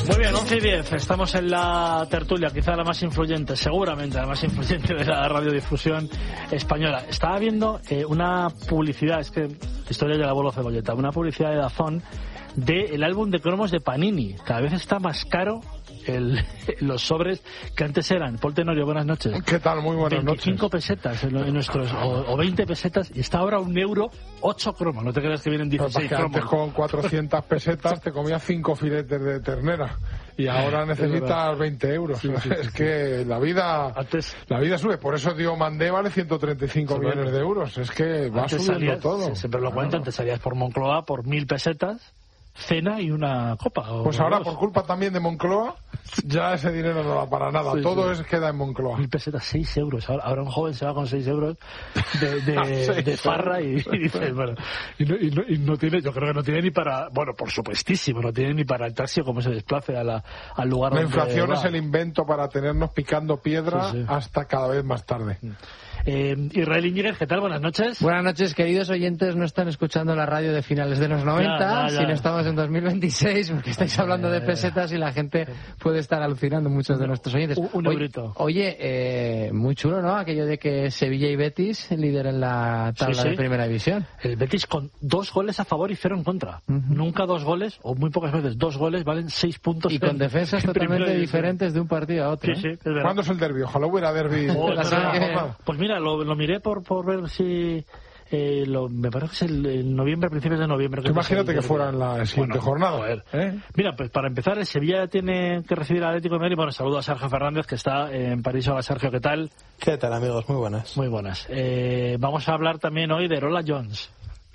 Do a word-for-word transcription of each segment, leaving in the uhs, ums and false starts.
Muy bien, once y diez, estamos en la tertulia, quizá la más influyente, seguramente la más influyente de la radiodifusión española. Estaba viendo eh, una publicidad, es que historia del abuelo Cebolleta, una publicidad de Dazón del álbum de cromos de Panini. Cada vez está más caro el, los sobres que antes eran. Paul Tenorio, buenas noches. ¿Qué tal? Muy buenas veinticinco noches. pesetas en, en nuestros, o, o veinte pesetas, y está ahora un euro, ocho cromos. No te creas que vienen dieciséis cromos. Antes con cuatrocientas pesetas te comías cinco filetes de ternera y ahora necesitas veinte euros. Sí, sí, es sí, que sí. la vida antes, la vida sube. Por eso Dio Mandé vale ciento treinta y cinco millones de euros. Es que va subiendo salías, todo. Siempre lo cuento, antes salías por Moncloa por mil pesetas, cena y una copa. O pues ahora, dos. por culpa también de Moncloa, ya ese dinero no da para nada. Sí, todo sí. es queda en Moncloa. Mil pesetas, seis euros. Ahora, ahora un joven se va con seis euros de, de, de farra y, y dice, bueno, y no, y, no, y no tiene, yo creo que no tiene ni para, bueno, por supuestísimo, no tiene ni para el taxi o cómo se desplace a la, al lugar la donde La inflación va. Es el invento para tenernos picando piedra sí, sí. hasta cada vez más tarde. Eh, Israel Iñiguez, ¿qué tal? Buenas noches. Buenas noches, queridos oyentes. No están escuchando la radio de finales de los noventa, ya, ya, ya. sino estamos en dos mil veintiséis, porque estáis hablando de pesetas y la gente puede estar alucinando, muchos de nuestros oyentes. Un, un eurito. Oye, eh, muy chulo, ¿no? Aquello de que Sevilla y Betis lideren la tabla sí, sí. de primera división. El Betis con dos goles a favor y cero en contra. Uh-huh. Nunca dos goles, o muy pocas veces dos goles, valen seis puntos. Y con en, defensas en totalmente diferentes de un partido a otro. Sí, sí, ¿eh? es verdad. ¿Cuándo es el derbi? Ojalá hubiera derbi. Oh, la que... Pues mira, lo, lo miré por, por ver si... Eh, lo, me parece que es el, el noviembre, principios de noviembre. Que imagínate que fuera en la siguiente bueno, jornada. A ver. ¿Eh? Mira, pues para empezar, el Sevilla tiene que recibir al Atlético de Madrid. Bueno, saludo a Sergio Fernández, que está en París. Hola, Sergio, ¿qué tal? ¿Qué tal, amigos? Muy buenas. Muy buenas. Eh, vamos a hablar también hoy de Rola Jones,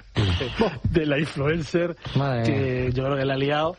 de la influencer, Madre que yo creo que la ha liado.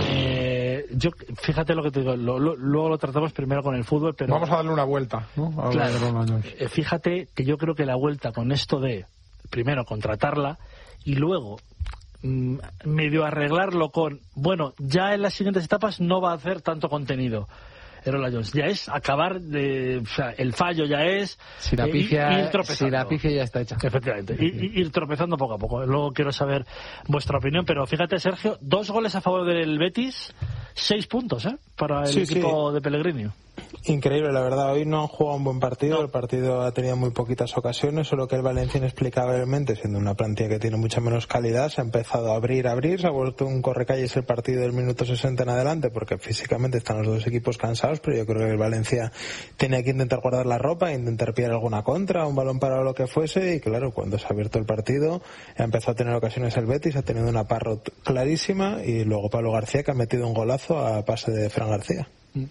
Eh, yo, fíjate lo que te digo, lo, lo, luego lo tratamos primero con el fútbol, pero... Vamos a darle una vuelta, ¿no? A claro, eh, fíjate que yo creo que la vuelta con esto de, primero, contratarla y luego mm, medio arreglarlo con, bueno, ya en las siguientes etapas no va a hacer tanto contenido. Rola Jones, ya es acabar de, o sea, el fallo ya es si la pifia, ir, ir tropezando. Si la pifia ya está hecha. Efectivamente, ir, ir tropezando poco a poco. Luego quiero saber vuestra opinión, pero fíjate, Sergio, dos goles a favor del Betis, seis puntos, ¿eh? Para el sí, equipo sí. de Pellegrini. Increíble, la verdad. Hoy no han jugado un buen partido. No. El partido ha tenido muy poquitas ocasiones, solo que el Valencia, inexplicablemente, siendo una plantilla que tiene mucha menos calidad, se ha empezado a abrir, a abrir, se ha vuelto un correcalles el partido del minuto sesenta en adelante, porque físicamente están los dos equipos cansados, pero yo creo que el Valencia tenía que intentar guardar la ropa, intentar pillar alguna contra, un balón para lo que fuese, y claro, cuando se ha abierto el partido, ha empezado a tener ocasiones el Betis, ha tenido una Parrot clarísima, y luego Pablo García, que ha metido un golazo a pase de Fran García.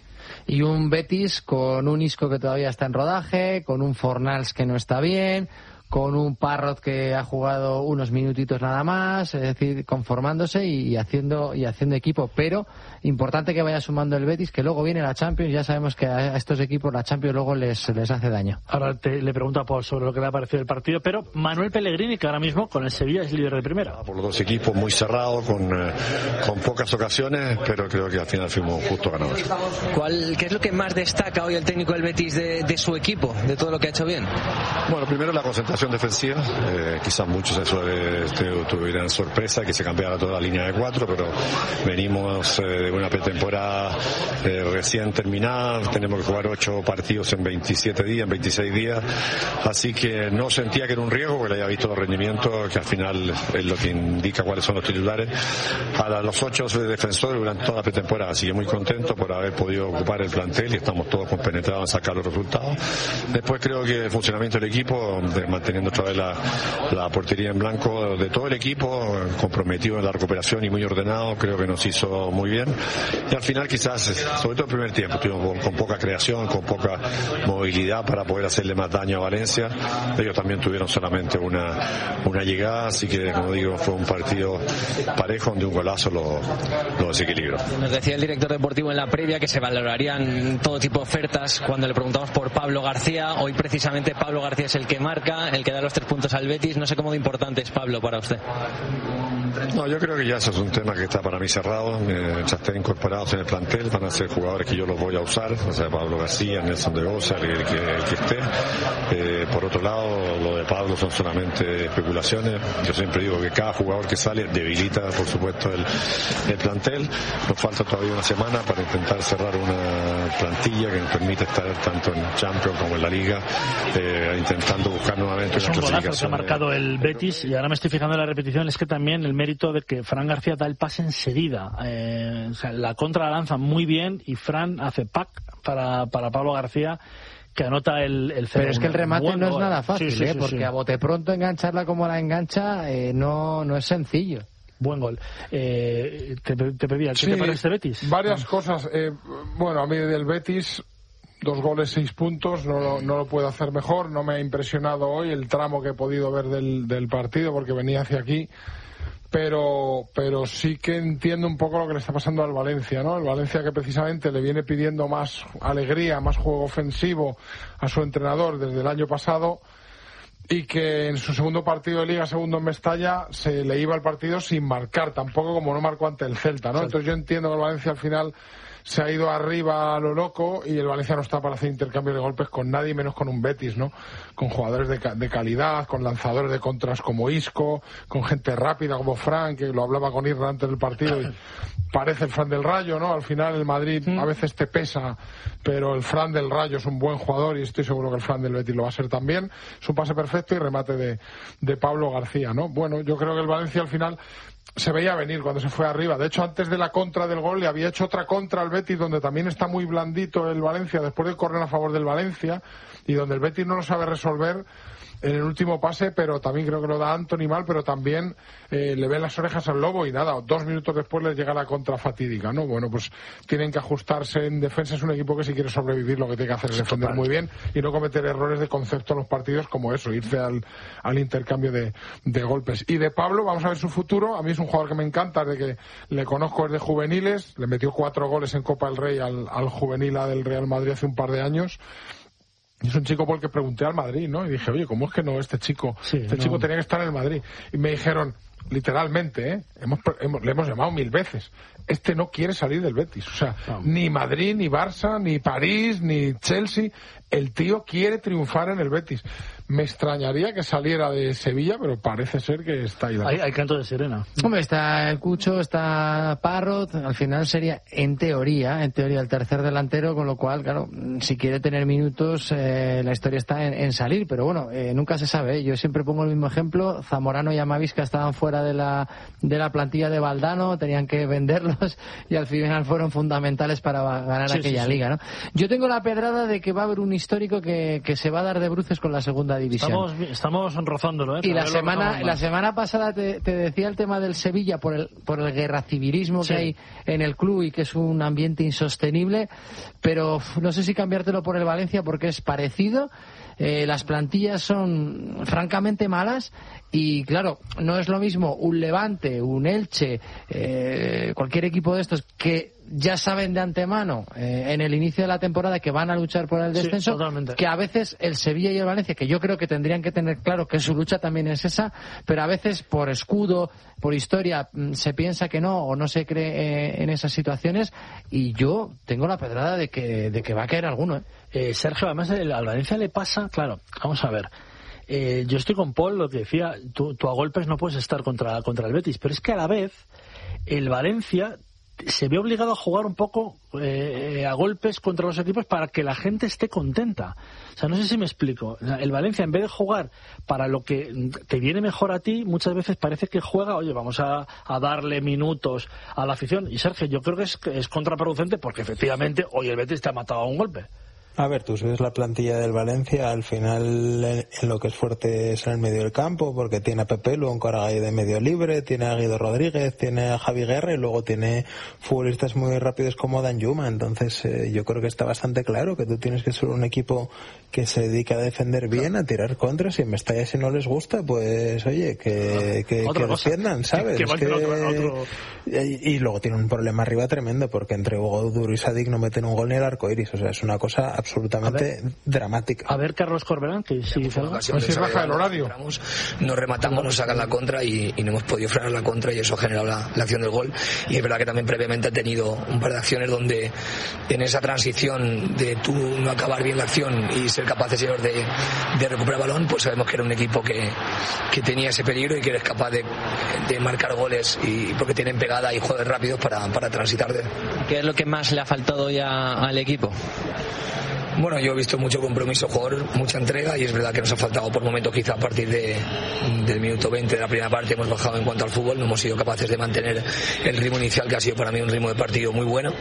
Y un Betis con un Isco que todavía está en rodaje, con un Fornals que no está bien, con un Parrot que ha jugado unos minutitos nada más, es decir, conformándose y haciendo y haciendo equipo, pero importante que vaya sumando el Betis, que luego viene la Champions, ya sabemos que a estos equipos la Champions luego les, les hace daño. Ahora te, le pregunto a Paul sobre lo que le ha parecido el partido, pero Manuel Pellegrini, que ahora mismo con el Sevilla es líder de primera. Por los dos equipos muy cerrados, con, eh, con pocas ocasiones, pero creo que al final fuimos justo ganadores. ¿Cuál, ¿Qué es lo que más destaca hoy el técnico del Betis de, de su equipo, de todo lo que ha hecho bien? Bueno, primero la concentración defensiva, eh, quizás muchos eso de, de, tuvieran sorpresa que se cambiara toda la línea de cuatro, pero venimos eh, de una pretemporada eh, recién terminada, tenemos que jugar ocho partidos en veintisiete días, en veintiséis días, así que no sentía que era un riesgo, porque le había visto los rendimientos, que al final es lo que indica cuáles son los titulares, a los ocho defensores durante toda la pretemporada, así que muy contento por haber podido ocupar el plantel y estamos todos compenetrados en sacar los resultados. Después creo que el funcionamiento del equipo, de, manteniendo otra vez la, la portería en blanco de todo el equipo, comprometido en la recuperación y muy ordenado, creo que nos hizo muy bien. Y al final quizás, sobre todo el primer tiempo, estuvimos con, con poca creación, con poca movilidad para poder hacerle más daño a Valencia. Ellos también tuvieron solamente una, una llegada, así que, como digo, fue un partido parejo donde un golazo lo, lo desequilibró. Nos decía el director deportivo en la previa que se valorarían todo tipo de ofertas cuando le preguntamos por Pablo García. Hoy precisamente Pablo García es el que marca, el que da los tres puntos al Betis. No sé cómo de importante es Pablo para usted. No, yo creo que ya eso es un tema que está para mí cerrado. Eh, ya están incorporados en el plantel, van a ser jugadores que yo los voy a usar, o sea, Pablo García, Nelson de Osa, el, el, que, el que esté. Eh, por otro lado, lo de Pablo son solamente especulaciones. Yo siempre digo que cada jugador que sale debilita, por supuesto, el, el plantel. Nos falta todavía una semana para intentar cerrar una plantilla que nos permita estar tanto en Champions como en la Liga, eh, intentando buscar nuevamente es una un golazo que ha de... marcado el Betis, y ahora me estoy fijando en la repetición, es que también el mérito de que Fran García da el pase enseguida, eh, o sea, la contra la lanza muy bien y Fran hace pack para, para Pablo García, que anota el, el cero. Pero es que el remate bueno, no es nada fácil, sí, sí, ¿eh? sí, porque sí. a bote pronto engancharla como la engancha eh, no, no es sencillo. Buen gol. Eh, te, te pedía, ¿qué sí, te parece este Betis? Varias cosas. Eh, bueno, a mí del Betis, dos goles, seis puntos, no lo, no lo puedo hacer mejor. No me ha impresionado hoy el tramo que he podido ver del, del partido, porque venía hacia aquí. Pero, pero sí que entiendo un poco lo que le está pasando al Valencia, ¿no? El Valencia que precisamente le viene pidiendo más alegría, más juego ofensivo a su entrenador desde el año pasado, y que en su segundo partido de Liga, segundo en Mestalla, se le iba el partido sin marcar, tampoco como no marcó ante el Celta, ¿no? Sí. Entonces yo entiendo que el Valencia al final se ha ido arriba a lo loco y el Valencia no está para hacer intercambio de golpes con nadie, menos con un Betis, ¿no? Con jugadores de, ca- de calidad, con lanzadores de contras como Isco, con gente rápida como Fran, que lo hablaba con Irra antes del partido y parece el Fran del Rayo, ¿no? Al final el Madrid a veces te pesa, pero el Fran del Rayo es un buen jugador y estoy seguro que el Fran del Betis lo va a ser también. Es un pase perfecto y remate de, de Pablo García, ¿no? Bueno, yo creo que el Valencia al final se veía venir cuando se fue arriba. De hecho, antes de la contra del gol le había hecho otra contra al Betis, donde también está muy blandito el Valencia después del córner a favor del Valencia, y donde el Betis no lo sabe resolver en el último pase, pero también creo que lo da Anthony mal, pero también eh, le ven las orejas al lobo y nada, dos minutos después les llega la contra fatídica, ¿no? Bueno, pues tienen que ajustarse en defensa. Es un equipo que si quiere sobrevivir lo que tiene que hacer es defender muy bien y no cometer errores de concepto en los partidos como eso, irse al, al intercambio de, de golpes. Y de Pablo, vamos a ver su futuro. A mí es un jugador que me encanta, de que le conozco desde juveniles, le metió cuatro goles en Copa del Rey al, al juvenil del Real Madrid hace un par de años. Y es un chico por el que pregunté al Madrid, ¿no? Y dije, oye, ¿cómo es que no este chico, sí, este no. chico tenía que estar en el Madrid? Y me dijeron, literalmente, ¿eh? Hemos, hemos, le hemos llamado mil veces. Este no quiere salir del Betis. O sea, no. ni Madrid, ni Barça, ni París, ni Chelsea. El tío quiere triunfar en el Betis. Me extrañaría que saliera de Sevilla, pero parece ser que está ahí. Hay, hay canto de sirena. Hombre, está el Cucho, está Parrot. Al final sería, en teoría, en teoría el tercer delantero, con lo cual, claro, si quiere tener minutos, eh, la historia está en, en salir. Pero bueno, eh, nunca se sabe, ¿eh? Yo siempre pongo el mismo ejemplo. Zamorano y Amavisca estaban fuera de la, de la plantilla de Valdano, tenían que venderlos y al final fueron fundamentales para ganar sí, aquella sí, sí. liga, ¿no? Yo tengo la pedrada de que va a haber un histórico que, que se va a dar de bruces con la segunda división. Estamos, estamos rozándolo, ¿eh? Y la semana, la semana pasada te, te decía el tema del Sevilla por el, por el guerracivilismo sí. que hay en el club y que es un ambiente insostenible, pero no sé si cambiártelo por el Valencia porque es parecido. Eh, las plantillas son francamente malas y claro, no es lo mismo un Levante, un Elche, eh, cualquier equipo de estos que ya saben de antemano eh, en el inicio de la temporada que van a luchar por el descenso, sí, que a veces el Sevilla y el Valencia, que yo creo que tendrían que tener claro que su lucha también es esa, pero a veces por escudo, por historia, se piensa que no o no se cree eh, en esas situaciones y yo tengo la pedrada de que, de que va a caer alguno, ¿eh? Eh, Sergio, además el, al Valencia le pasa, claro, vamos a ver, eh, yo estoy con Paul, lo que decía, tú, tú a golpes no puedes estar contra, contra el Betis, pero es que a la vez el Valencia se ve obligado a jugar un poco eh, a golpes contra los equipos para que la gente esté contenta. O sea, no sé si me explico. O sea, el Valencia, en vez de jugar para lo que te viene mejor a ti, muchas veces parece que juega, oye, vamos a, a darle minutos a la afición. Y Sergio, yo creo que es, es contraproducente porque efectivamente hoy el Betis te ha matado a un golpe. A ver, tú si ves la plantilla del Valencia, al final en, en lo que es fuerte es en el medio del campo, porque tiene a Pepe, luego un Caragay de medio libre, tiene a Guido Rodríguez, tiene a Javi Guerra y luego tiene futbolistas muy rápidos como Danjuma. Entonces eh, yo creo que está bastante claro que tú tienes que ser un equipo que se dedica a defender bien, a tirar contras, y en Mestalla si no les gusta, pues oye, que, que, que defiendan, ¿sabes? Que, que que, otro, otro... Y, y luego tiene un problema arriba tremendo, porque entre Hugo Duro y Sadik no meten un gol ni el arco iris, o sea, es una cosa absolutamente a ver, dramática. A ver, Carlos Corberán, que sí, si raja el horario. Nos rematamos, nos sacan la contra y, y no hemos podido frenar la contra y eso ha generado la, la acción del gol. Y es verdad que también previamente ha tenido un par de acciones donde en esa transición de tú no acabar bien la acción y ser capaces de, de recuperar balón, pues sabemos que era un equipo que, que tenía ese peligro y que eres capaz de, de marcar goles y porque tienen pegada y juegos rápidos para, para transitar de. ¿Qué es lo que más le ha faltado ya al equipo? Bueno, yo he visto mucho compromiso, jugador, mucha entrega y es verdad que nos ha faltado por momentos, quizá a partir de, del minuto veinte de la primera parte hemos bajado en cuanto al fútbol, no hemos sido capaces de mantener el ritmo inicial que ha sido para mí un ritmo de partido muy bueno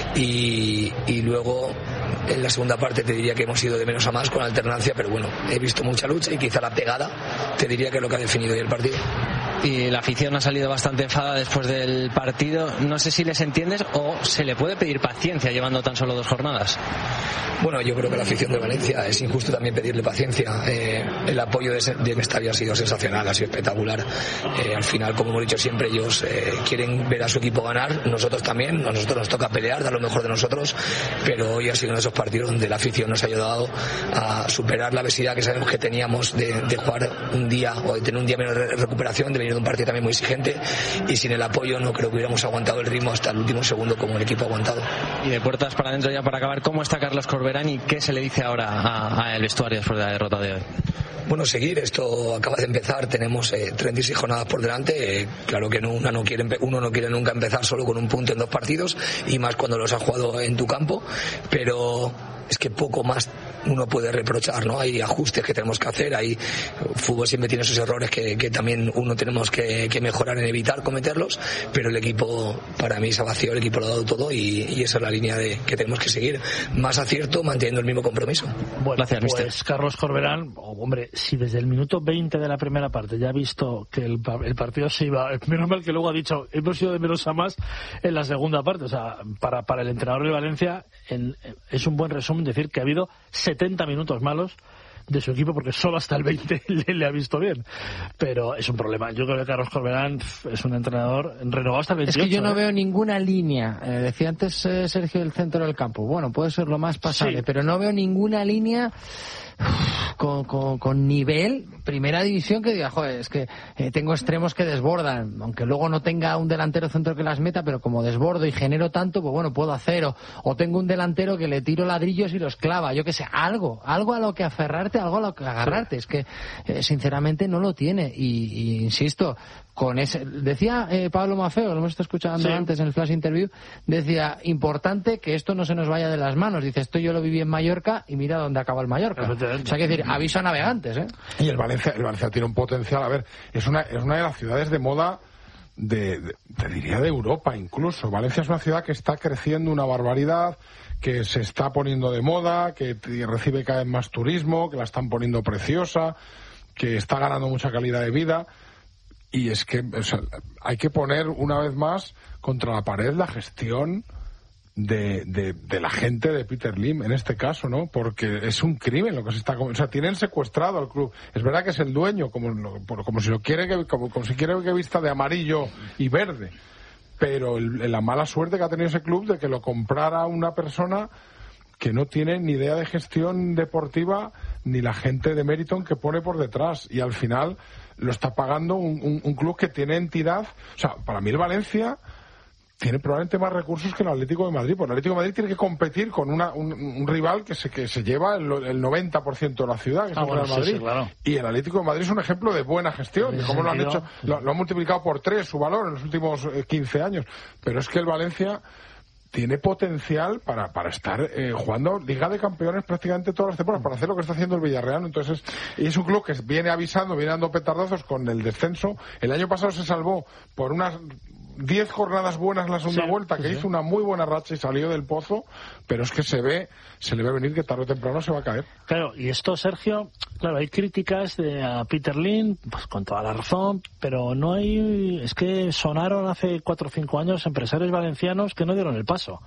y, y luego en la segunda parte te diría que hemos ido de menos a más con alternancia, pero bueno, he visto mucha lucha y quizá la pegada te diría que es lo que ha definido hoy el partido. Y la afición ha salido bastante enfadada después del partido. No sé si les entiendes o se le puede pedir paciencia llevando tan solo dos jornadas. Bueno, yo creo que la afición de Valencia es injusto también pedirle paciencia. Eh, el apoyo de, de Mestalla ha sido sensacional, ha sido espectacular. Eh, al final, como hemos dicho siempre, ellos eh, quieren ver a su equipo ganar, nosotros también, a nosotros nos toca pelear, dar lo mejor de nosotros, pero hoy ha sido uno de esos partidos donde la afición nos ha ayudado a superar la adversidad que sabemos que teníamos de, de jugar un día o de tener un día menos de recuperación, de venir de un partido también muy exigente y sin el apoyo no creo que hubiéramos aguantado el ritmo hasta el último segundo como el equipo ha aguantado. Y de puertas para adentro ya para acabar, ¿cómo está Carlos Corberán y qué se le dice ahora al vestuario después de la derrota de hoy? Bueno, seguir, esto acaba de empezar, tenemos eh, treinta y seis jornadas por delante, eh, claro que no, una no quiere, uno no quiere nunca empezar solo con un punto en dos partidos y más cuando los has jugado en tu campo, pero es que poco más uno puede reprochar, ¿no? Hay ajustes que tenemos que hacer, hay fútbol siempre tiene esos errores que, que también uno tenemos que, que mejorar en evitar cometerlos, pero el equipo para mí se ha vaciado, el equipo lo ha dado todo y, y esa es la línea de, que tenemos que seguir, más acierto manteniendo el mismo compromiso. Bueno, gracias, pues mister. Carlos Corberán, oh, hombre, si desde el minuto veinte de la primera parte ya ha visto que el, el partido se iba, menos mal que luego ha dicho hemos ido de menos a más en la segunda parte, o sea, para, para el entrenador de Valencia en, es un buen resumen decir que ha habido setenta minutos malos de su equipo porque solo hasta el veinte le, le ha visto bien, pero es un problema. Yo creo que Carlos Corberán es un entrenador renovado hasta el veintiocho. Es que yo no ¿eh? veo ninguna línea, eh, decía antes eh, Sergio el centro del campo, bueno, puede ser lo más pasable, sí, pero no veo ninguna línea Con, con, con nivel primera división que diga, joder, es que eh, tengo extremos que desbordan, aunque luego no tenga un delantero centro que las meta, pero como desbordo y genero tanto, pues bueno, puedo hacer, o, o tengo un delantero que le tiro ladrillos y los clava, yo que sé, algo, algo a lo que aferrarte, algo a lo que agarrarte, es que eh, sinceramente no lo tiene, y, y insisto, con ese, decía eh, Pablo Maffeo, lo hemos estado escuchando sí. antes en el Flash Interview, decía, importante que esto no se nos vaya de las manos, dice, esto yo lo viví en Mallorca y mira dónde acaba el Mallorca. O sea, hay que decir, aviso a navegantes, ¿eh? Y el Valencia, el Valencia tiene un potencial, a ver, es una, es una de las ciudades de moda de, de, te diría de Europa incluso. Valencia es una ciudad que está creciendo una barbaridad, que se está poniendo de moda, que recibe cada vez más turismo, que la están poniendo preciosa, que está ganando mucha calidad de vida. Y es que o sea, hay que poner una vez más contra la pared la gestión de, de, de la gente de Peter Lim, en este caso, ¿no? Porque es un crimen lo que se está... O sea, tienen secuestrado al club. Es verdad que es el dueño, como, como si lo quiere que, como, como si quiere que vista de amarillo y verde. Pero el, la mala suerte que ha tenido ese club de que lo comprara una persona que no tiene ni idea de gestión deportiva ni la gente de Meriton que pone por detrás. Y al final lo está pagando un, un, un club que tiene entidad. O sea, para mí el Valencia tiene probablemente más recursos que el Atlético de Madrid, porque el Atlético de Madrid tiene que competir con una, un, un rival que se, que se lleva el, el noventa por ciento de la ciudad, que es ah, el Real bueno, Madrid. Sí, sí, claro. Y el Atlético de Madrid es un ejemplo de buena gestión, de cómo lo han hecho, lo, lo han multiplicado por tres su valor en los últimos eh, quince años. Pero es que el Valencia tiene potencial para, para estar eh, jugando Liga de Campeones prácticamente todas las temporadas, para hacer lo que está haciendo el Villarreal. Entonces, y es un club que viene avisando, viene dando petardazos con el descenso. El año pasado se salvó por unas diez jornadas buenas en la segunda sí, vuelta, que sí. hizo una muy buena racha y salió del pozo, pero es que se ve, se le ve venir que tarde o temprano se va a caer. Claro, y esto, Sergio, claro, hay críticas de a Peter Lim, pues con toda la razón, pero no hay, es que sonaron hace cuatro o cinco años empresarios valencianos que no dieron el paso.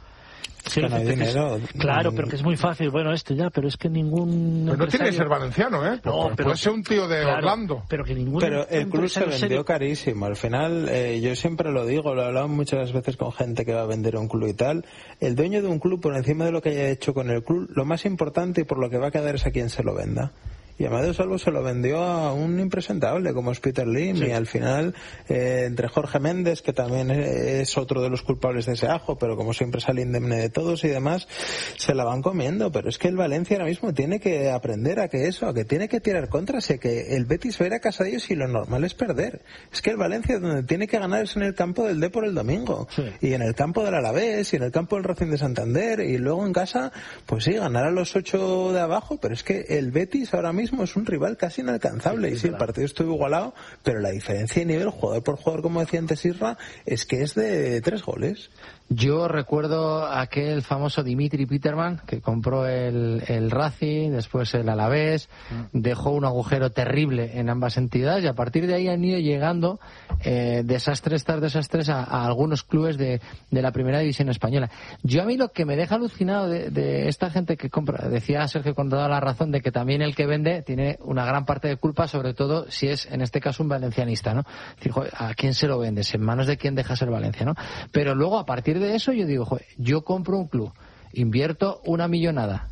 Sí, que no hay dinero. Es, claro, pero que es muy fácil. Bueno, este ya, pero es que ningún. Pero no tiene que ser valenciano, ¿eh? No, pero, puede ser un tío de claro, Orlando. Pero que ningún. Pero el club se vendió serio... carísimo. Al final, eh, yo siempre lo digo, lo he hablado muchas veces con gente que va a vender un club y tal. El dueño de un club, por encima de lo que haya hecho con el club, lo más importante y por lo que va a quedar es a quien se lo venda. Y Amadeo Salvo se lo vendió a un impresentable como es Peter Lim, sí. Y al final eh, entre Jorge Méndez, que también es otro de los culpables de ese ajo, pero como siempre sale indemne de todos y demás, se la van comiendo. Pero es que el Valencia ahora mismo tiene que aprender a que eso, a que tiene que tirar contra, sé que el Betis va a ir a casa de ellos y lo normal es perder. Es que el Valencia donde tiene que ganar es en el campo del Depor el domingo, sí. Y en el campo del Alavés y en el campo del Racing de Santander, y luego en casa, pues sí, ganar a los ocho de abajo, pero es que el Betis ahora mismo es un rival casi inalcanzable. Sí, y sí, el partido estuvo igualado, pero la diferencia de nivel jugador por jugador, como decía antes Isra, es que es de tres goles. Yo recuerdo aquel famoso Dimitri Peterman que compró el, el Racing, después el Alavés, mm. dejó un agujero terrible en ambas entidades y a partir de ahí han ido llegando eh, desastres tras desastres a, a algunos clubes de, de la primera división española. Yo a mí lo que me deja alucinado de, de esta gente que compra, decía Sergio con toda la razón de que también el que vende tiene una gran parte de culpa, sobre todo si es en este caso un valencianista, ¿no? Es decir, joder, ¿a quién se lo vendes? ¿En manos de quién dejas el Valencia, no? Pero luego a partir de eso yo digo, joder, yo compro un club, invierto una millonada,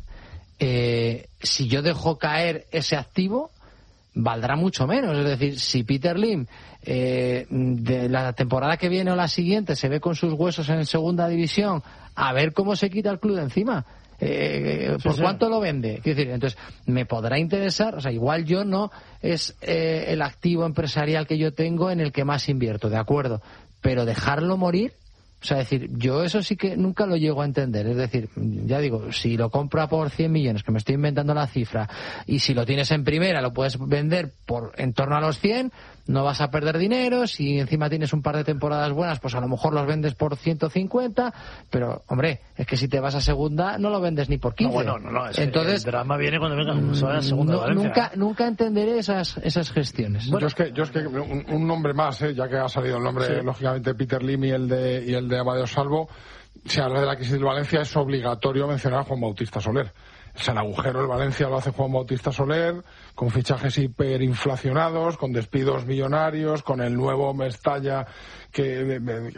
eh, si yo dejo caer ese activo valdrá mucho menos. Es decir, si Peter Lim eh, de la temporada que viene o la siguiente se ve con sus huesos en segunda división, a ver cómo se quita el club de encima. Eh, ¿Por sí, cuánto sí. lo vende? Quiero decir, entonces, me podrá interesar, o sea, igual yo no es eh, el activo empresarial que yo tengo en el que más invierto, de acuerdo, pero dejarlo morir, o sea, decir, yo eso sí que nunca lo llego a entender. Es decir, ya digo, si lo compra por cien millones, que me estoy inventando la cifra, y si lo tienes en primera, lo puedes vender por en torno a los cien, no vas a perder dinero. Si encima tienes un par de temporadas buenas, pues a lo mejor los vendes por ciento cincuenta, pero, hombre, es que si te vas a segunda, no lo vendes ni por quince. No, bueno, no, no, es entonces, el drama viene cuando venga se vaya a segunda no, Valencia. Nunca, nunca entenderé esas, esas gestiones. Bueno, yo es que, yo es que un, un nombre más, ¿eh? Ya que ha salido el nombre, sí. lógicamente, Peter Lim y el de, y el de Amadeo Salvo. Si habla de la crisis del Valencia, es obligatorio mencionar a Juan Bautista Soler. Es el agujero del Valencia, lo hace Juan Bautista Soler, con fichajes hiperinflacionados, con despidos millonarios, con el nuevo Mestalla que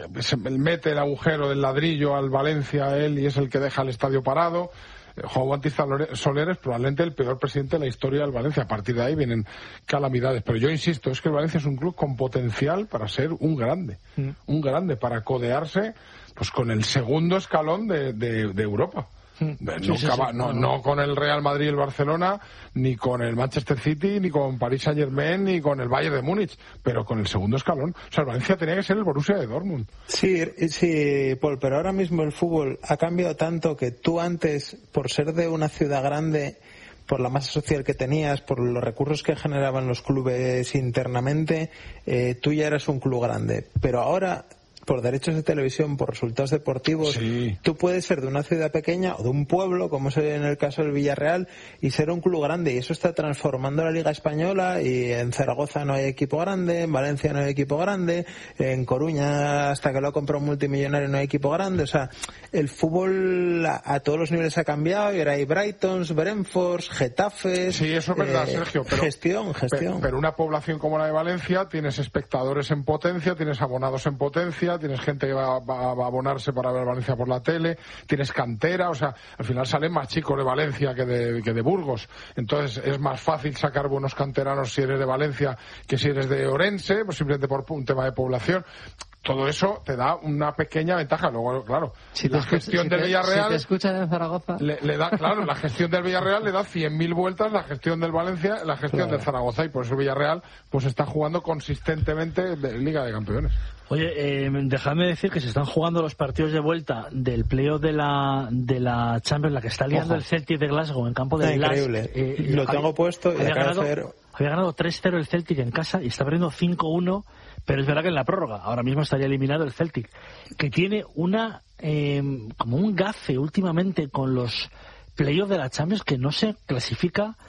mete el agujero del ladrillo al Valencia, él, y es el que deja el estadio parado. Juan Bautista Soler es probablemente el peor presidente de la historia del Valencia. A partir de ahí vienen calamidades. Pero yo insisto, es que el Valencia es un club con potencial para ser un grande. Mm. Un grande, para codearse pues con el segundo escalón de, de, de Europa. Sí, no, sí, sí, no, no con el Real Madrid y el Barcelona, ni con el Manchester City, ni con Paris Saint-Germain, ni con el Bayern de Múnich, pero con el segundo escalón. O sea, el Valencia tenía que ser el Borussia de Dortmund. Sí, sí, Paul, pero ahora mismo el fútbol ha cambiado tanto que tú antes, por ser de una ciudad grande, por la masa social que tenías, por los recursos que generaban los clubes internamente, eh, tú ya eras un club grande. Pero ahora, por derechos de televisión, por resultados deportivos, sí. Tú puedes ser de una ciudad pequeña o de un pueblo, como es en el caso del Villarreal, y ser un club grande, y eso está transformando la Liga Española. Y en Zaragoza no hay equipo grande, en Valencia no hay equipo grande, en Coruña, hasta que lo ha comprado un multimillonario, no hay equipo grande. O sea, el fútbol a, a todos los niveles ha cambiado, y ahora hay Brightons, Brentfords, Getafes. Sí, eso es verdad, eh, Sergio, pero gestión, gestión. Pero, pero una población como la de Valencia, tienes espectadores en potencia, tienes abonados en potencia, tienes gente que va, va, va a abonarse para ver Valencia por la tele, tienes cantera, o sea, al final salen más chicos de Valencia que de, que de Burgos. Entonces es más fácil sacar buenos canteranos si eres de Valencia que si eres de Orense, pues simplemente por un tema de población. Todo eso te da una pequeña ventaja. Luego, claro, si la escucha, gestión si del te, Villarreal... Si te escuchan en Zaragoza... Le, le da, claro, la gestión del Villarreal le da cien mil vueltas, la gestión del Valencia, la gestión claro. del Zaragoza, y por eso el Villarreal pues está jugando consistentemente de Liga de Campeones. Oye, eh, dejadme decir que se están jugando los partidos de vuelta del playoff de la de la Champions, la que está liando Ojo. el Celtic de Glasgow en campo de Está increíble. Eh, Lo había, tengo puesto y había ganado, hacer... había ganado tres cero el Celtic en casa y está perdiendo cinco uno, pero es verdad que en la prórroga ahora mismo estaría eliminado el Celtic, que tiene una eh, como un gafe últimamente con los playoffs de la Champions, que no se clasifica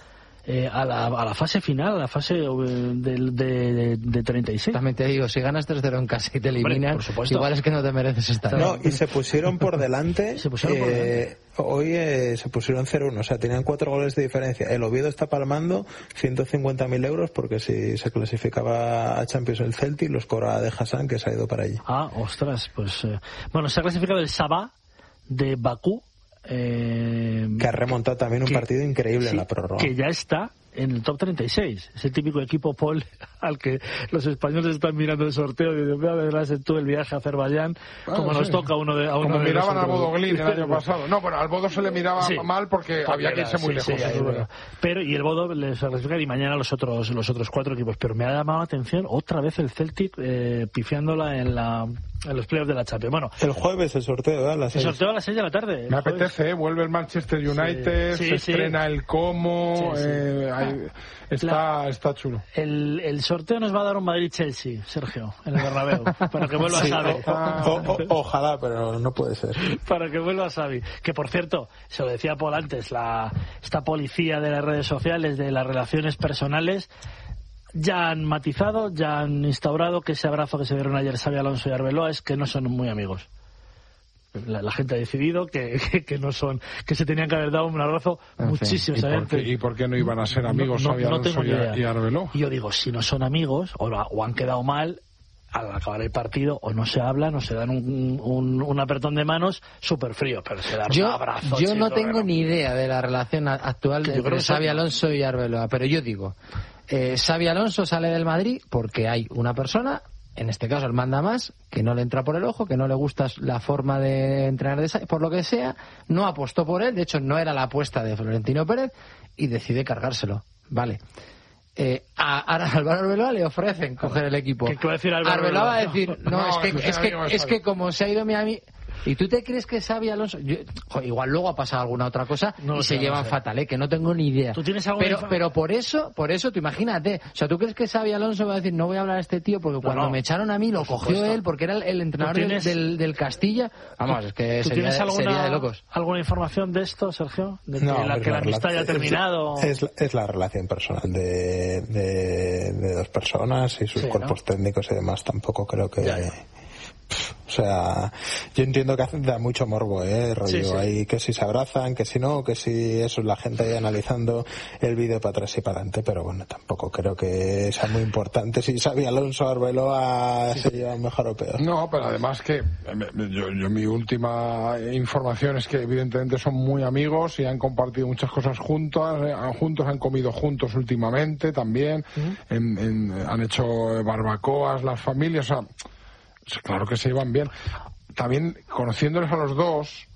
eh, a, la, a la fase final, a la fase de, de, de, de treinta y seis. También te digo, si ganas tres cero en casa y te eliminan, Hombre, por supuesto. igual es que no te mereces estar. No, y se pusieron por delante. se pusieron por delante. Eh, hoy eh, se pusieron cero uno, o sea, tenían cuatro goles de diferencia. El Oviedo está palmando ciento cincuenta mil euros porque si se clasificaba a Champions el Celtic, los cobraba de Hassan, que se ha ido para allí. Ah, ostras, pues... Eh, bueno, se ha clasificado el Sabah de Bakú. Eh, que ha remontado también un que, partido increíble sí, en la prórroga. Que ya está en el top treinta y seis. Es el típico equipo, Paul, al que los españoles están mirando el sorteo y dicen, verás tú el viaje a Azerbaiyán, bueno, como sí. nos toca a uno de a uno Como de miraban al Bodo Glimt el año pasado. No, bueno, al Bodo se le miraba sí. mal porque, porque había que irse muy sí, lejos. Sí, bueno. Pero, y el Bodo les clasifica y mañana los otros los otros cuatro equipos. Pero me ha llamado la atención otra vez el Celtic eh, pifiándola en la en los playoffs de la Champions. Bueno, el jueves el sorteo, ¿eh? A las el seis. sorteo a las seis de la tarde. Me apetece, ¿eh? Vuelve el Manchester United, sí, se sí, estrena sí. el Como, sí, sí. Eh, hay, está, la, está chulo. El, el sorteo nos va a dar un Madrid-Chelsea, Sergio, en el Bernabéu, para que vuelva sí, Xavi. O, o, o, ojalá, pero no puede ser. Para que vuelva Xavi. Que, por cierto, se lo decía Paul antes, la, esta policía de las redes sociales, de las relaciones personales, ya han matizado, ya han instaurado que ese abrazo que se dieron ayer Xabi Alonso y Arbeloa es que no son muy amigos. La, la gente ha decidido que, que, que no son, que se tenían que haber dado un abrazo en muchísimo. ¿Y, por qué, ¿Y por qué no iban a ser amigos no, no, Xabi Alonso no y, y Arbeloa? Y yo digo, si no son amigos o, o han quedado mal, al acabar el partido o no se hablan o se dan un, un, un apretón de manos súper frío, pero se dan yo, un abrazo. Yo no chico, tengo pero... ni idea de la relación actual entre Xabi Alonso y Arbeloa, pero yo digo, eh, Xabi Alonso sale del Madrid porque hay una persona, en este caso el manda más, que no le entra por el ojo, que no le gusta la forma de entrenar de Xavi, por lo que sea, no apostó por él, de hecho no era la apuesta de Florentino Pérez y decide cargárselo, vale. Eh, a, a Álvaro Arbeloa le ofrecen coger el equipo. ¿Qué va a decir Álvaro Arbeloa va a no, decir, no, no, es que, es que, es que como se ha ido Miami... ¿Y tú te crees que Xabi Alonso? Yo, jo, igual luego ha pasado alguna otra cosa no y se llevan no fatal, ¿eh? Que no tengo ni idea. ¿Tú tienes pero, pero por eso, por eso, tú imagínate. O sea, ¿tú crees que Xabi Alonso va a decir, no voy a hablar a este tío porque cuando no, me echaron a mí lo cogió supuesto. él porque era el, el entrenador tienes, del, del Castilla? Vamos, es que ¿tú sería, tienes alguna, sería de locos. ¿Alguna información de esto, Sergio? ¿De no, que la, que la, la amistad haya terminado? Es, es, es la relación personal de, de, de dos personas y sus sí, cuerpos ¿no? técnicos y demás. Tampoco creo que... Ya, ya. O sea, yo entiendo que da mucho morbo, ¿eh? Rollo, sí, sí. Hay que si se abrazan, que si no, que si eso es la gente ahí analizando el vídeo para atrás y para adelante, pero bueno, tampoco creo que sea muy importante si Xabi Alonso Arbeloa sí. se llevan mejor o peor. No, pero además que yo, yo mi última información es que evidentemente son muy amigos y han compartido muchas cosas juntos, juntos han comido juntos últimamente también, uh-huh. en, en, han hecho barbacoas las familias, o sea, claro que se llevan bien. También, conociéndoles a los dos,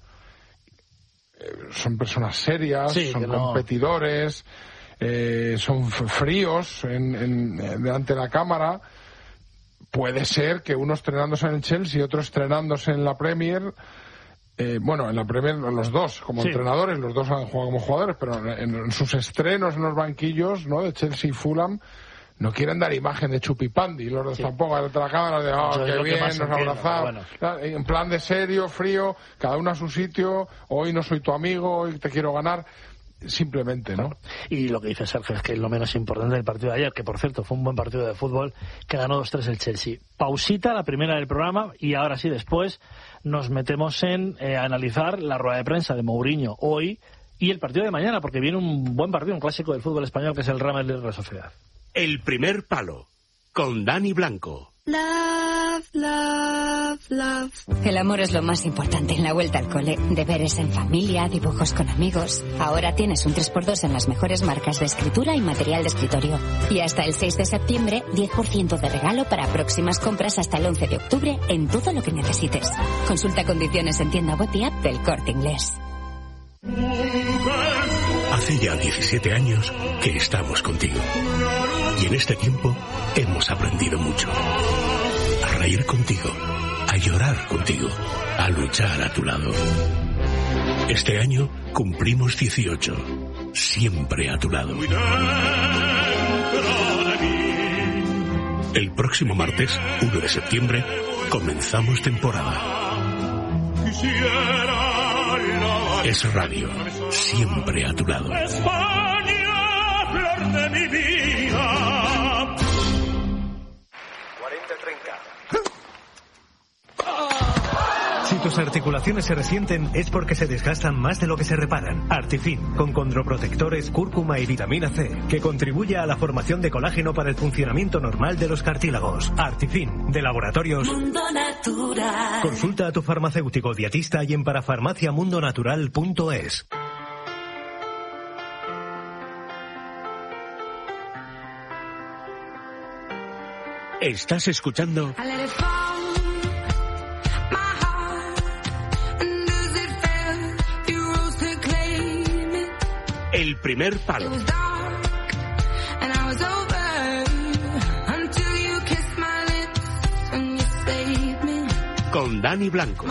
eh, son personas serias, sí, son no. competidores, eh, son fríos en, en, delante de la cámara. Puede ser que uno estrenándose en el Chelsea y otro estrenándose en la Premier, eh, bueno, en la Premier los dos como sí. entrenadores, los dos han jugado como jugadores, pero en, en sus estrenos en los banquillos, ¿no?, de Chelsea y Fulham, no quieren dar imagen de chupipandi, los dos sí. tampoco, de la cámara de, oh, qué bien, nos abrazamos, bueno. En plan de serio, frío, cada uno a su sitio, hoy no soy tu amigo, hoy te quiero ganar, simplemente, ¿no? Y lo que dice Sergio es que es lo menos importante del partido de ayer, que por cierto fue un buen partido de fútbol, que ganó dos tres el Chelsea. Pausita, la primera del programa, y ahora sí, después nos metemos en eh, analizar la rueda de prensa de Mourinho hoy y el partido de mañana, porque viene un buen partido, un clásico del fútbol español, que es el Real Madrid Sociedad. El primer palo, con Dani Blanco. Love, love, love. El amor es lo más importante en la vuelta al cole. Deberes en familia, dibujos con amigos. Ahora tienes un tres por dos en las mejores marcas de escritura y material de escritorio. Y hasta el seis de septiembre, diez por ciento de regalo para próximas compras hasta el once de octubre en todo lo que necesites. Consulta condiciones en tienda web y app del Corte Inglés. Hace ya diecisiete años que estamos contigo. Y en este tiempo hemos aprendido mucho. A reír contigo, a llorar contigo, a luchar a tu lado. Este año cumplimos dieciocho, siempre a tu lado. El próximo martes, uno de septiembre, comenzamos temporada. Es radio, siempre a tu lado. amor de mi vida. cuarenta treinta. Si tus articulaciones se resienten es porque se desgastan más de lo que se reparan. Artifin, con condroprotectores, cúrcuma y vitamina C, que contribuye a la formación de colágeno para el funcionamiento normal de los cartílagos. Artifin, de Laboratorios Mundo Natural. Consulta a tu farmacéutico dietista y en parafarmaciamundonatural punto es. Estás escuchando El Primer Palo con Dani Blanco.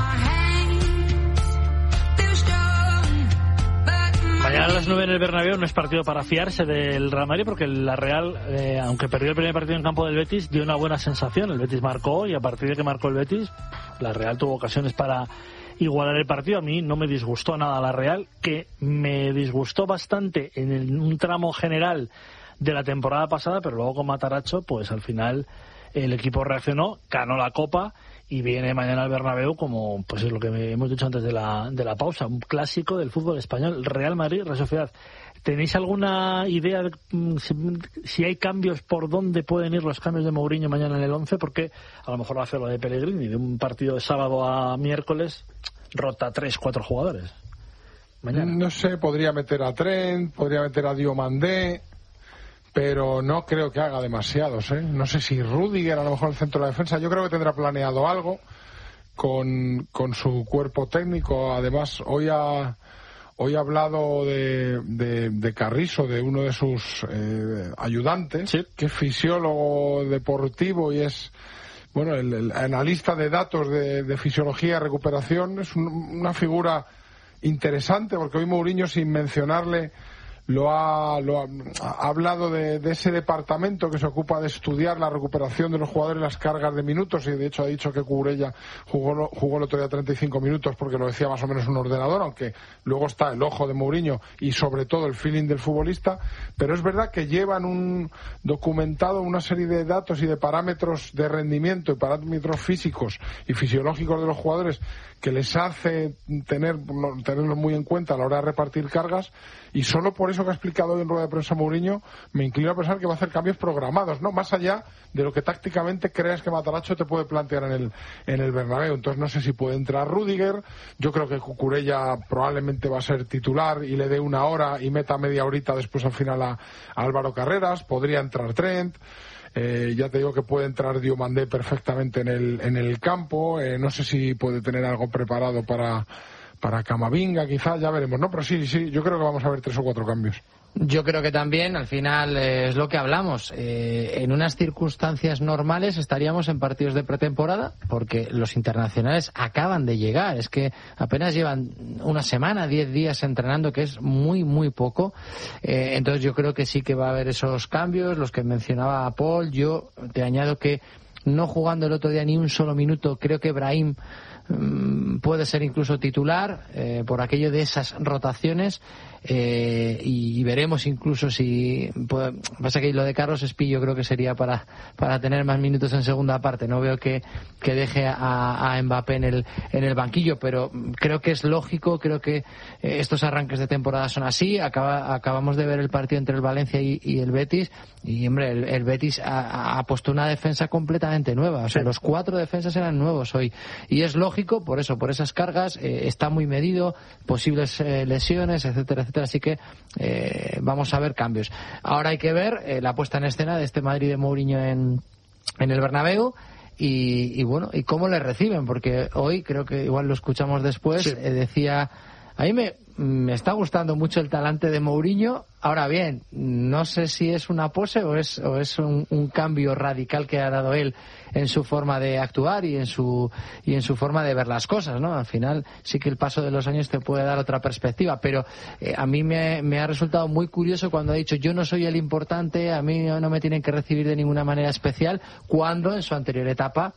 Mañana a las nueve en el Bernabéu no es partido para fiarse del Real Madrid, porque la Real, eh, aunque perdió el primer partido en campo del Betis, dio una buena sensación. El Betis marcó y a partir de que marcó el Betis, la Real tuvo ocasiones para igualar el partido. A mí no me disgustó nada la Real, que me disgustó bastante en el, un tramo general de la temporada pasada, pero luego con Matarazzo, pues al final el equipo reaccionó, ganó la Copa y viene mañana al Bernabéu como, pues es lo que hemos dicho antes de la, de la pausa, un clásico del fútbol español. Real Madrid, Real Sociedad. ¿Tenéis alguna idea de si, si hay cambios, por dónde pueden ir los cambios de Mourinho mañana en el once? Porque a lo mejor va a hacer lo de Pellegrini, de un partido de sábado a miércoles, rota tres, cuatro jugadores. Mañana. No sé, podría meter a Trent, podría meter a Diomandé, pero no creo que haga demasiados, ¿eh? No sé si Rüdiger, a lo mejor el centro de la defensa. Yo creo que tendrá planeado algo con, con su cuerpo técnico. Además, hoy ha, hoy ha hablado de, de, de Carrizo, de uno de sus eh, ayudantes, ¿sí?, que es fisiólogo deportivo y es, bueno, el, el analista de datos de, de fisiología y recuperación. Es un, una figura interesante, porque hoy Mourinho, sin mencionarle, Lo ha, lo ha, ha hablado de, de ese departamento que se ocupa de estudiar la recuperación de los jugadores, las cargas de minutos, y de hecho ha dicho que Cucurella jugó, jugó el otro día treinta y cinco minutos porque lo decía más o menos un ordenador, aunque luego está el ojo de Mourinho y sobre todo el feeling del futbolista. Pero es verdad que llevan un documentado una serie de datos y de parámetros de rendimiento y parámetros físicos y fisiológicos de los jugadores que les hace tener tenerlos muy en cuenta a la hora de repartir cargas, y solo por eso que ha explicado hoy en rueda de prensa Mourinho me inclino a pensar que va a hacer cambios programados, no más allá de lo que tácticamente creas que Matarazzo te puede plantear en el en el Bernabéu. Entonces no sé si puede entrar Rüdiger. Yo creo que Cucurella probablemente va a ser titular y le dé una hora y meta media horita después al final a, a Álvaro Carreras. Podría entrar Trent. Eh, ya te digo que puede entrar Diomandé perfectamente en el en el campo. Eh, no sé si puede tener algo preparado para para Camavinga, quizás, ya veremos, ¿no? Pero sí, sí, yo creo que vamos a ver tres o cuatro cambios. Yo creo que también, al final, eh, es lo que hablamos. Eh, en unas circunstancias normales estaríamos en partidos de pretemporada, porque los internacionales acaban de llegar. Es que apenas llevan una semana, diez días entrenando, que es muy, muy poco. Eh, entonces yo creo que sí que va a haber esos cambios, los que mencionaba Paul. Yo te añado que no jugando el otro día ni un solo minuto, creo que Brahim puede ser incluso titular eh, por aquello de esas rotaciones, eh, y, y veremos incluso si puede, pasa que lo de Carlos Espí yo creo que sería para para tener más minutos en segunda parte. No veo que, que deje a, a Mbappé en el en el banquillo, pero creo que es lógico. Creo que eh, estos arranques de temporada son así. Acaba, acabamos de ver el partido entre el Valencia y, y el Betis, y hombre, el, el Betis ha, ha puesto una defensa completamente nueva. O sea, sí, los cuatro defensas eran nuevos hoy, y es lógico por eso, por esas cargas. Eh, está muy medido, posibles eh, lesiones, etcétera, etcétera. Así que eh, vamos a ver cambios. Ahora hay que ver eh, la puesta en escena de este Madrid de Mourinho en, en el Bernabéu. Y, y bueno, y cómo le reciben, porque hoy, creo que igual lo escuchamos después, sí, eh, decía, a mí me, me está gustando mucho el talante de Mourinho. Ahora bien, no sé si es una pose o es, o es un, un cambio radical que ha dado él en su forma de actuar y en su y en su forma de ver las cosas, ¿no? Al final sí que el paso de los años te puede dar otra perspectiva, pero eh, a mí me, me ha resultado muy curioso cuando ha dicho yo no soy el importante, a mí no me tienen que recibir de ninguna manera especial, cuando en su anterior etapa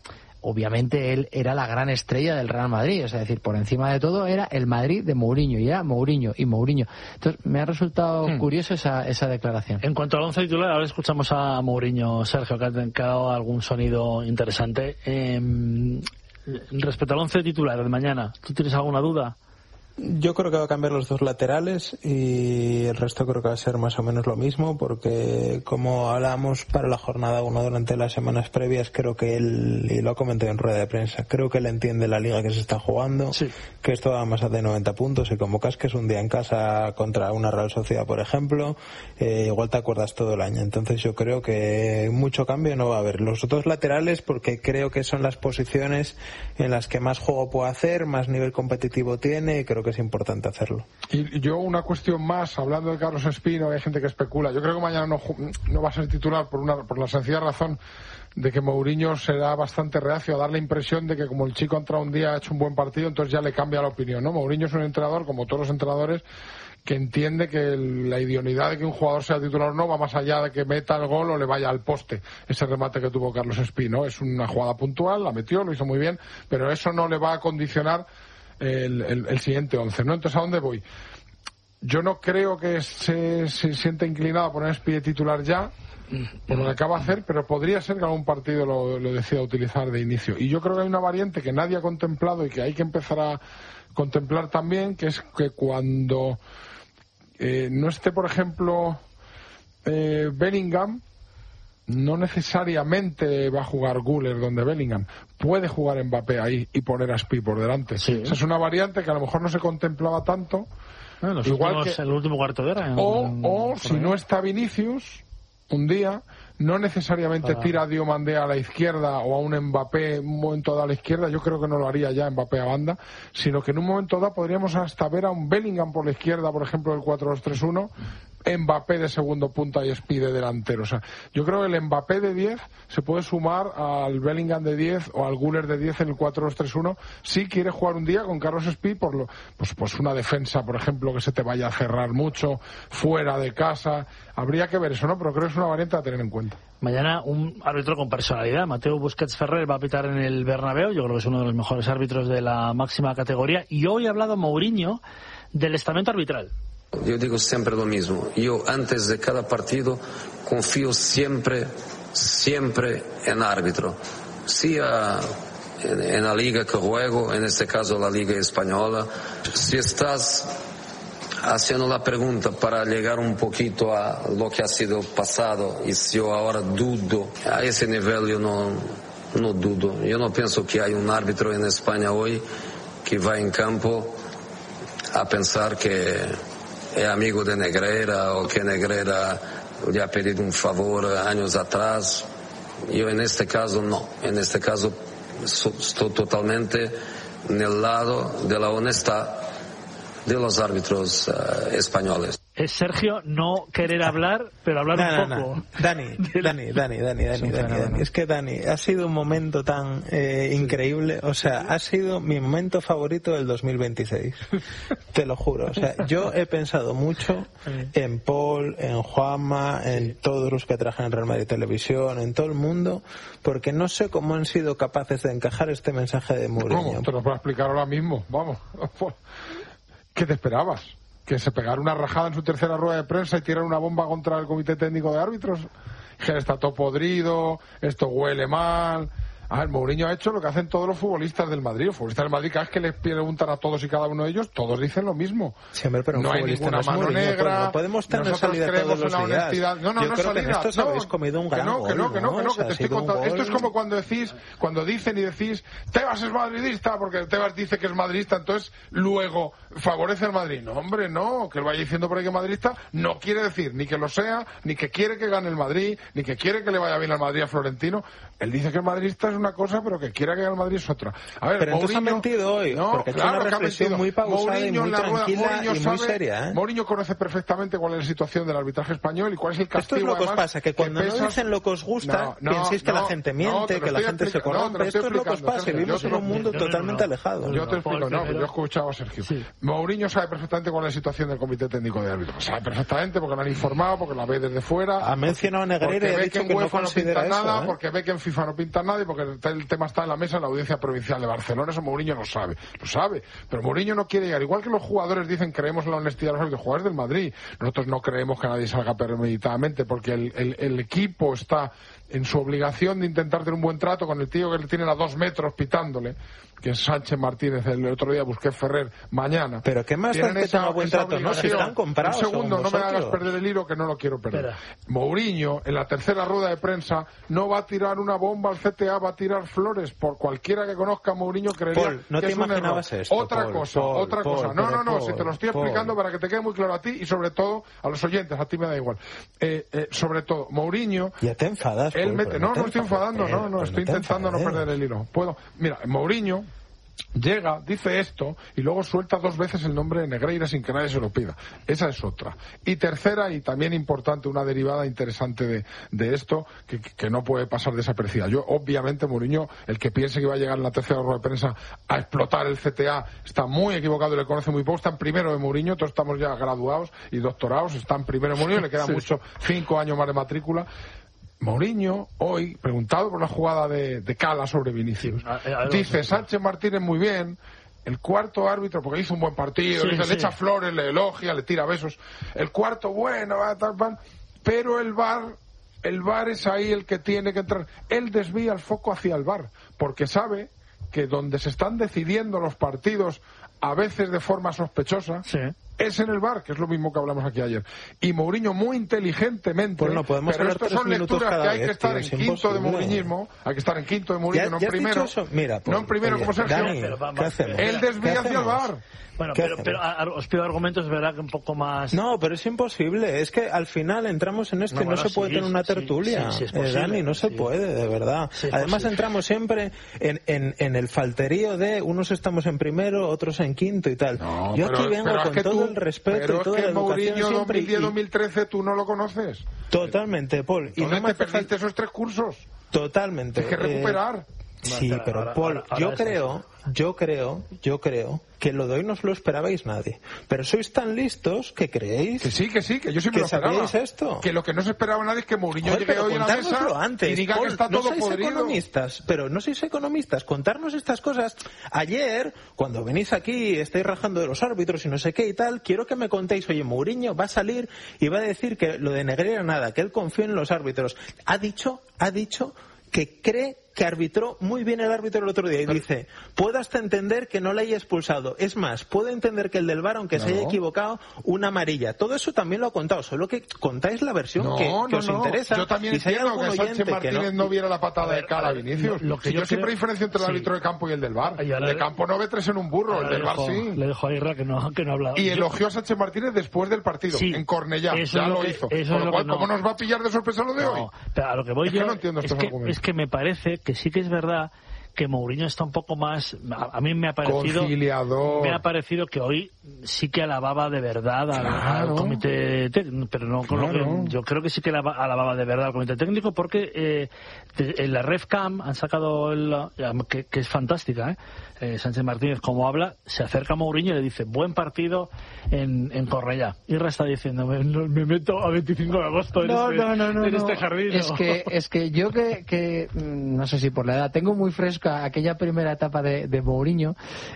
obviamente él era la gran estrella del Real Madrid, o sea, es decir, por encima de todo era el Madrid de Mourinho, y era Mourinho y Mourinho. Entonces, me ha resultado hmm. curioso esa, esa declaración. En cuanto al once titular, ahora escuchamos a Mourinho, Sergio, que ha dado algún sonido interesante. Eh, respecto al once titular de mañana, ¿tú tienes alguna duda? Yo creo que va a cambiar los dos laterales y el resto creo que va a ser más o menos lo mismo, porque como hablábamos para la jornada uno durante las semanas previas, creo que él, y lo ha comentado en rueda de prensa, creo que él entiende la liga que se está jugando, sí. que esto va más de noventa puntos, y como casques un día en casa contra una Real Sociedad, por ejemplo, eh, igual te acuerdas todo el año. Entonces yo creo que mucho cambio no va a haber. Los dos laterales, porque creo que son las posiciones en las que más juego puede hacer, más nivel competitivo tiene, y creo que es importante hacerlo. Y yo una cuestión más, hablando de Carlos Espino, hay gente que especula. Yo creo que mañana no, no va a ser titular por una por la sencilla razón de que Mourinho será bastante reacio a dar la impresión de que como el chico ha entrado un día, ha hecho un buen partido, entonces ya le cambia la opinión, ¿no? Mourinho es un entrenador, como todos los entrenadores, que entiende que el, la idoneidad de que un jugador sea titular o no va más allá de que meta el gol o le vaya al poste. Ese remate que tuvo Carlos Espino es una jugada puntual, la metió, lo hizo muy bien, pero eso no le va a condicionar El, el, el siguiente once, ¿no? Entonces, ¿a dónde voy? Yo no creo que se, se sienta inclinado a poner a Espí de titular ya, por lo que acaba de hacer, pero podría ser que algún partido lo, lo decida utilizar de inicio. Y yo creo que hay una variante que nadie ha contemplado y que hay que empezar a contemplar también, que es que cuando eh, no esté, por ejemplo, eh, Bellingham, no necesariamente va a jugar Güler donde Bellingham, puede jugar Mbappé ahí y poner a Espí por delante. Sí. Esa es una variante que a lo mejor no se contemplaba tanto. Bueno, igual últimos, que el último cuarto de hora. O, en, o si no está Vinicius un día, no necesariamente ah. tira a Diomandé a la izquierda o a un Mbappé un momento dado a la izquierda. Yo creo que no lo haría ya Mbappé a banda, sino que en un momento dado podríamos hasta ver a un Bellingham por la izquierda, por ejemplo, del cuatro dos tres uno, Mbappé de segundo punta y Espí de delantero. O sea, yo creo que el Mbappé de diez se puede sumar al Bellingham de diez o al Güler de diez en el cuatro dos tres uno si quiere jugar un día con Carlos Espí por lo, pues, pues una defensa, por ejemplo, que se te vaya a cerrar mucho, fuera de casa. Habría que ver eso, ¿no? Pero creo que es una variante a tener en cuenta. Mañana un árbitro con personalidad, Mateu Busquets Ferrer, va a pitar en el Bernabéu. Yo creo que es uno de los mejores árbitros de la máxima categoría. Y hoy ha hablado Mourinho del estamento arbitral. Yo digo siempre lo mismo. Yo antes de cada partido confío siempre, siempre en árbitro. Sea en, en la liga que juego, en este caso la liga española. Si estás haciendo la pregunta para llegar un poquito a lo que ha sido pasado, y si yo ahora dudo, a ese nivel yo no, no dudo. Yo no pienso que hay un árbitro en España hoy que va en campo a pensar que es amigo de Negreira o que Negreira le ha pedido un favor años atrás. Yo en este caso no, en este caso estoy totalmente en el lado de la honestidad de los árbitros uh, españoles. Es Sergio no querer hablar, pero hablar no, un no, poco. No. Dani, Dani, Dani, Dani, Dani, Dani, Dani. Es que Dani, ha sido un momento tan eh, increíble, o sea, ha sido mi momento favorito del dos mil veintiséis. Te lo juro, o sea, yo he pensado mucho en Paul, en Juanma, en todos los que trabajan en Real Madrid Televisión, en todo el mundo, porque no sé cómo han sido capaces de encajar este mensaje de Mourinho. ¿Cómo? Te lo puedo explicar ahora mismo, vamos. ¿Qué te esperabas? ¿Que se pegara una rajada en su tercera rueda de prensa y tirara una bomba contra el comité técnico de árbitros? Que está todo podrido, esto huele mal. Ah, el Mourinho ha hecho lo que hacen todos los futbolistas del Madrid. Los futbolistas del Madrid, cada vez que les preguntan a todos y cada uno de ellos, todos dicen lo mismo. Siempre, pero no hay ninguna no mano Mourinho, negra. No podemos tener salida todos los días. Honestidad. No, no, Yo no creo salida. Que en esto no, habéis comido un gran que no, gol, que no, que no, que no, o sea, que te estoy contando. Esto es como cuando decís, cuando dicen y decís, Tebas es madridista, porque Tebas dice que es madridista, entonces luego favorece al Madrid. No, hombre, no, que él vaya diciendo por ahí que es madridista no quiere decir ni que lo sea, ni que quiere que gane el Madrid, ni que quiere que le vaya bien al Madrid a Florentino. Él dice que el madridista es una cosa, pero que quiera que gane el Madrid es otra. A ver, pero Mourinho, entonces ha mentido hoy, no, porque claro, ha hecho una reflexión muy pausada y muy tranquila Mourinho y sabe, muy seria, ¿eh? Mourinho conoce perfectamente cuál es la situación del arbitraje español y cuál es el castigo. Esto es lo que os además, pasa, que cuando que pesas... no dicen lo que os gusta, no, no, penséis que no, la gente miente, no, que la gente se corrompe. No, esto es lo que os pasa, vivimos en un mundo totalmente alejado. Yo te explico, no, yo he escuchado a Sergio. Sí. Mourinho sabe perfectamente cuál es la situación del comité técnico de árbitros. Sabe perfectamente porque lo han informado, porque la ve desde fuera. Ha mencionado a Negreira y ha dicho que no considera nada, eso, ¿eh? porque ve que en FIFA no pinta nada y porque que el tema está en la mesa en la Audiencia Provincial de Barcelona, eso Mourinho lo sabe, lo sabe, pero Mourinho no quiere llegar, igual que los jugadores dicen creemos en la honestidad de los jugadores del Madrid, nosotros no creemos que nadie salga premeditadamente, porque el, el, el equipo está en su obligación de intentar tener un buen trato con el tío que le tienen a dos metros pitándole, que es Sánchez Martínez, el otro día busqué Ferrer, mañana. Pero ¿qué más da que tenga buen trato? No, si están comprados. Un segundo, no me hagas perder el hilo, que no lo quiero perder. Espera. Mourinho, en la tercera rueda de prensa, no va a tirar una bomba al C T A, va a tirar flores. Por cualquiera que conozca a Mourinho creería Paul, no que te es un error. Esto, otra Paul, cosa, Paul, otra Paul, cosa. No, no, no, Paul, si te lo estoy Paul. explicando para que te quede muy claro a ti y sobre todo a los oyentes, a ti me da igual. Eh, eh, sobre todo, Mourinho... Ya te enfadas, él Paul, mete, no, no, te no estoy enfadando, no, no, pues estoy no intentando no perder el hilo. Puedo. Mira, Mourinho llega, dice esto y luego suelta dos veces el nombre de Negreira sin que nadie se lo pida. Esa es otra. Y tercera, y también importante, una derivada interesante de, de esto que, que no puede pasar desapercibida. Yo, obviamente, Mourinho, el que piense que va a llegar en la tercera rueda de prensa a explotar el C T A, está muy equivocado y le conoce muy poco. Está en primero de Mourinho, todos estamos ya graduados y doctorados, está en primero de Mourinho, le queda sí. mucho, cinco años más de matrícula. Mourinho, hoy, preguntado por la jugada de, de Cala sobre Vinicius, dice Sánchez Martínez muy bien, el cuarto árbitro, porque hizo un buen partido, sí, dice, sí. le echa flores, le elogia, le tira besos, el cuarto, bueno, va, tal, tal, pero el V A R, el V A R es ahí el que tiene que entrar. Él desvía el foco hacia el V A R, porque sabe que donde se están decidiendo los partidos, a veces de forma sospechosa, sí. es en el V A R, que es lo mismo que hablamos aquí ayer. Y Mourinho muy inteligentemente, pues no, podemos pero estas son lecturas que hay vez, que estar tío, en quinto imposible. de mouriñismo, hay que estar en quinto de Mourinho, no en primero, Mira, pues, no en primero oye, como Sergio. Dani, ¿qué hacemos? Él desvía hacia el V A R. Bueno, pero, pero a, a, os pido argumentos, verdad, que un poco más... No, pero es imposible. Es que al final entramos en esto no, y no bueno, se puede sí, tener una tertulia. Sí, sí, sí eh, Dani, no se sí. puede, de verdad. Sí, Además posible. entramos siempre en, en, en el falterío de unos estamos en primero, otros en quinto y tal. No, Yo pero, aquí vengo con todo tú, el respeto y toda la educación siempre. dos mil diez dos mil trece tú no lo conoces. Totalmente, Paul. Y no te perdiste falta... esos tres cursos. Totalmente. Hay que recuperar. Eh... Sí, pero Paul, yo creo, yo creo, yo creo que lo de hoy no os lo esperabais nadie. Pero sois tan listos que creéis... Que sí, que sí, que yo sí me lo esperaba. Esto. Que lo que no se esperaba nadie es que Mourinho llegue hoy a la mesa antes, y diga Paul, que está no todo sois podrido. economistas, pero no sois economistas. Contarnos estas cosas. Ayer, cuando venís aquí, estáis rajando de los árbitros y no sé qué y tal, quiero que me contéis, oye, Mourinho va a salir y va a decir que lo de Negreira nada, que él confía en los árbitros. Ha dicho, ha dicho que cree que arbitró muy bien el árbitro el otro día y dice, puedo hasta entender que no le haya expulsado, es más, puedo entender que el del V A R, aunque no. se haya equivocado, una amarilla. Todo eso también lo ha contado, solo que contáis la versión no, que, no, que os no. interesa. Yo también si entiendo que Sánchez Martínez que no... no viera la patada ver, de cara a Vinicius. Lo, lo que si yo, yo siempre creo... diferencio entre el sí. árbitro de campo y el del V A R. El de campo no ve tres en un burro, el del V A R sí. Le dejo a Irra que no, que no ha hablado. Y elogió a Sánchez Martínez después del partido, sí. en Cornellá, ya lo, lo hizo. Por lo cual, ¿cómo nos va a pillar de sorpresa lo de hoy? A lo que voy yo no entiendo estos argumentos. Es que me parece que sí que es verdad que Mourinho está un poco más, a, a mí me ha parecido conciliador. Me ha parecido que hoy sí que alababa de verdad al, claro. al comité técnico, pero no con claro. lo que yo creo que sí que alababa de verdad al comité técnico, porque eh, en la RefCam han sacado el, que, que es fantástica, ¿eh? Eh, Sánchez Martínez, como habla, se acerca a Mourinho y le dice buen partido en, en Cornellá. Irra está diciendo me, me meto a veinticinco de agosto en, no, este, no, no, no, en este no. jardín. Es, que, es que yo que, que no sé si por la edad tengo muy fresca aquella primera etapa de, de Mourinho.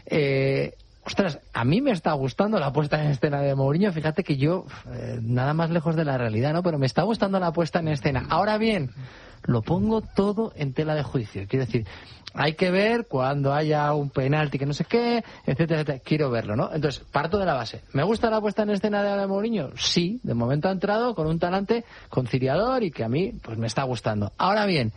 eh, Ostras, a mí me está gustando la puesta en escena de Mourinho. Fíjate que yo, eh, nada más lejos de la realidad, ¿no? Pero me está gustando la puesta en escena. Ahora bien, lo pongo todo en tela de juicio. Quiero decir, hay que ver cuando haya un penalti que no sé qué, etcétera, etcétera. Quiero verlo, ¿no? Entonces, parto de la base. ¿Me gusta la puesta en escena de Mourinho? Sí, de momento ha entrado con un talante conciliador y que a mí, pues me está gustando. Ahora bien,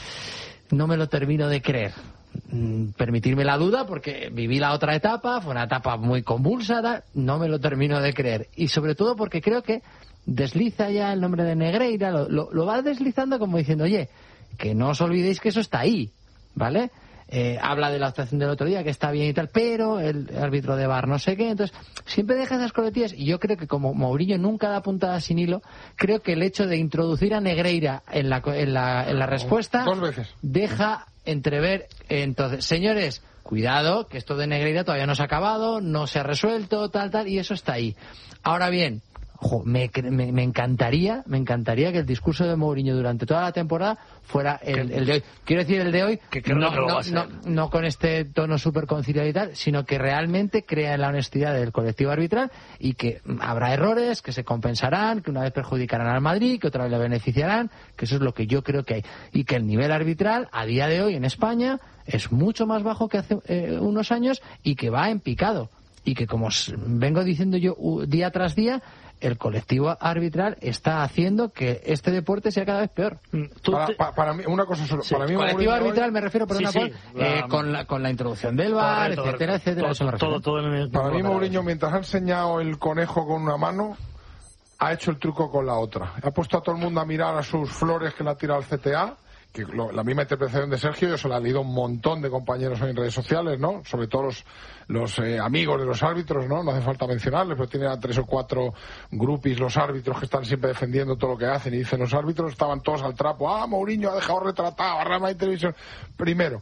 no me lo termino de creer. Permitirme la duda porque viví la otra etapa, fue una etapa muy convulsa, no me lo termino de creer, y sobre todo porque creo que desliza ya el nombre de Negreira, lo, lo, lo va deslizando como diciendo, oye, que no os olvidéis que eso está ahí, ¿vale? Eh, habla de la actuación del otro día, que está bien y tal, pero el árbitro de V A R no sé qué, entonces siempre deja esas coletillas, y yo creo que como Mourinho nunca da puntada sin hilo, creo que el hecho de introducir a Negreira en la, en la, en la respuesta dos veces deja entrever, entonces, señores, cuidado, que esto de Negreira todavía no se ha acabado, no se ha resuelto, tal, tal, y eso está ahí. Ahora bien, jo, me, me, me encantaría, me encantaría que el discurso de Mourinho durante toda la temporada fuera el, el de hoy. Quiero decir el de hoy, que creo no, que lo no, va a ser. no, no con este tono súper conciliado y tal, sino que realmente crea en la honestidad del colectivo arbitral y que habrá errores, que se compensarán, que una vez perjudicarán al Madrid, que otra vez le beneficiarán, que eso es lo que yo creo que hay. Y que el nivel arbitral a día de hoy en España es mucho más bajo que hace eh, unos años y que va en picado. Y que, como vengo diciendo yo día tras día, el colectivo arbitral está haciendo que este deporte sea cada vez peor. Para, para, para mí, una cosa solo. Sí, para mí, colectivo Mourinho arbitral hoy... me refiero, por sí, una sí, cosa, la... eh, con, la, con la introducción del V A R, Correcto, etcétera, etcétera. todo, Eso me todo, todo, todo el... Para mí, Mourinho, mientras ha enseñado el conejo con una mano, ha hecho el truco con la otra. Ha puesto a todo el mundo a mirar a sus flores que le ha tirado el C T A, que lo, la misma interpretación de Sergio, yo se la he leído un montón de compañeros en redes sociales, ¿no? Sobre todo los, los eh, amigos de los árbitros, ¿no? No hace falta mencionarles, pero tienen a tres o cuatro grupis los árbitros que están siempre defendiendo todo lo que hacen y dicen los árbitros, estaban todos al trapo. Ah, Mourinho ha dejado retratado a Real Madrid Televisión. Primero,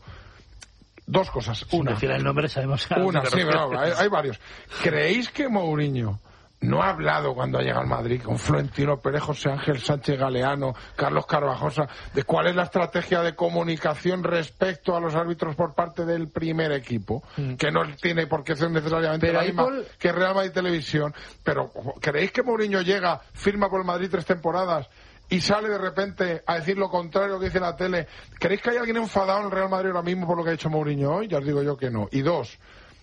dos cosas. Una. Sin decir el nombre sabemos que Una, sí, pero hay, hay varios. ¿Creéis que Mourinho no ha hablado cuando ha llegado al Madrid con Florentino Pérez, José Ángel Sánchez Galeano, Carlos Carvajosa, de cuál es la estrategia de comunicación respecto a los árbitros por parte del primer equipo? Mm. Que no tiene por qué ser necesariamente pero la misma Paul... que Real Madrid Televisión. Pero, ¿creéis que Mourinho llega, firma por el Madrid tres temporadas y sale de repente a decir lo contrario que dice la tele? ¿Creéis que hay alguien enfadado en el Real Madrid ahora mismo por lo que ha hecho Mourinho hoy? Ya os digo yo que no. Y dos,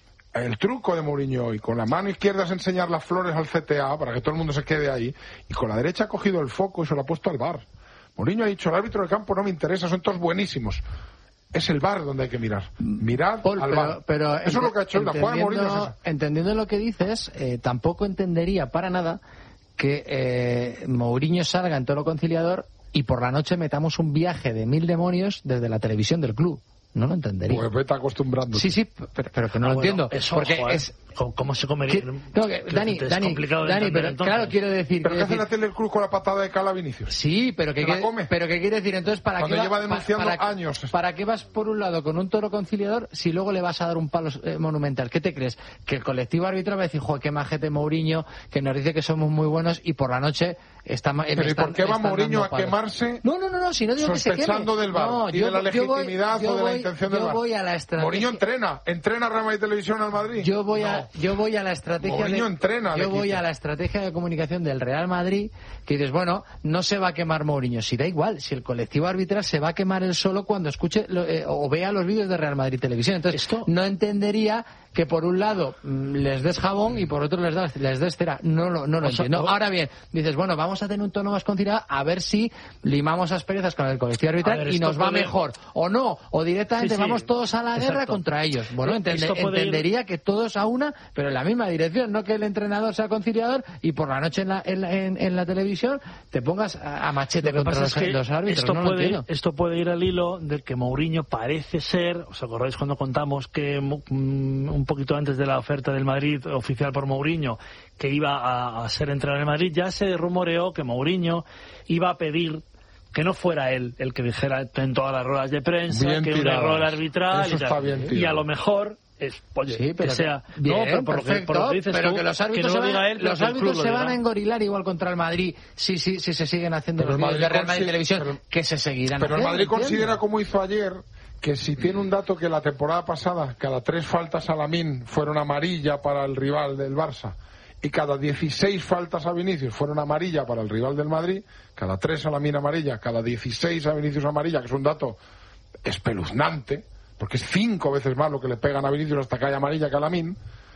el truco de Mourinho hoy, con la mano izquierda es enseñar las flores al C T A para que todo el mundo se quede ahí, y con la derecha ha cogido el foco y se lo ha puesto al V A R. Mourinho ha dicho, el árbitro del campo no me interesa, son todos buenísimos. Es el V A R donde hay que mirar. Mirad Paul, al pero, V A R. Pero eso es lo que ha hecho la jugada de Mourinho. Es esa. Entendiendo lo que dices, eh, tampoco entendería para nada que eh, Mourinho salga en Toro Conciliador y por la noche metamos un viaje de mil demonios desde la televisión del club. No lo entendería. Pues vete acostumbrando. Sí, sí, pero, pero que no ah, lo bueno, entiendo. Eso, porque joder, es... ¿Cómo se comería? No, que, Dani, es Dani, Dani pero entonces. Claro, quiero decir... ¿Pero qué hace decir... la tele del club con la patada de Cala Vinicius? Sí, pero que, quiere, pero que quiere decir, entonces, ¿para Cuando qué lleva va, denunciando para, años. ¿Para qué vas por un lado con un Toro Conciliador si luego le vas a dar un palo eh, monumental? ¿Qué te crees? Que el colectivo arbitral va a decir, joder, qué majete Mourinho, que nos dice que somos muy buenos y por la noche está... ¿Pero y por qué va Mourinho a quemarse? No, no, no, no, si no digo que se queme. Sospechando del V A R no, y yo, de la legitimidad yo voy, o de la voy, intención del V A R. Yo voy a la estrategia... Mourinho entrena, entrena a Real Madrid Televisión al Madrid. Yo voy, no. a, yo voy a la estrategia Mourinho de... entrena Yo voy a la estrategia de comunicación del Real Madrid, que dices, bueno, no se va a quemar Mourinho. Si da igual, si el colectivo arbitral se va a quemar él solo cuando escuche lo, eh, o vea los vídeos de Real Madrid Televisión. Entonces, esto no entendería que por un lado mmm, les des jabón y por otro les des, les des cera. No, no, no lo o sea, entiendo. No. Ahora bien, dices, bueno, vamos a tener un tono más conciliado a ver si limamos asperezas con el colectivo arbitral ver, y nos va puede... mejor. O no, o directamente sí, sí. vamos todos a la Exacto. guerra contra ellos. Bueno, entende, entendería ir... que todos a una, pero en la misma dirección, no que el entrenador sea conciliador y por la noche en la, en la, en, en la televisión te pongas a, a machete contra los, es los árbitros. Esto, no puede, lo esto puede ir al hilo de que Mourinho parece ser, ¿os acordáis cuando contamos que mm, un poquito antes de la oferta del Madrid oficial por Mourinho, que iba a, a ser entrenador en Madrid, ya se rumoreó que Mourinho iba a pedir que no fuera él el que dijera en todas las ruedas de prensa bien que tiradas. Un error arbitral Eso y, está bien y a lo mejor es, oye, sí, pero que sea bien, no, pero por, perfecto, lo que, por lo que dices pero tú, que los árbitros que no se van, él, los árbitros se van dirá. a engorilar igual contra el Madrid si, si, si se siguen haciendo pero los vídeos de Real Madrid Televisión, pero, que se seguirán pero haciendo, el Madrid ¿entiendes? Considera, como hizo ayer, que si tiene un dato que la temporada pasada cada tres faltas a Lamine fueron amarilla para el rival del Barça y cada dieciséis faltas a Vinicius fueron amarilla para el rival del Madrid, cada tres a Lamine amarilla, cada dieciséis a Vinicius amarilla, que es un dato espeluznante, porque es cinco veces más lo que le pegan a Vinicius hasta que haya amarilla que a Lamine.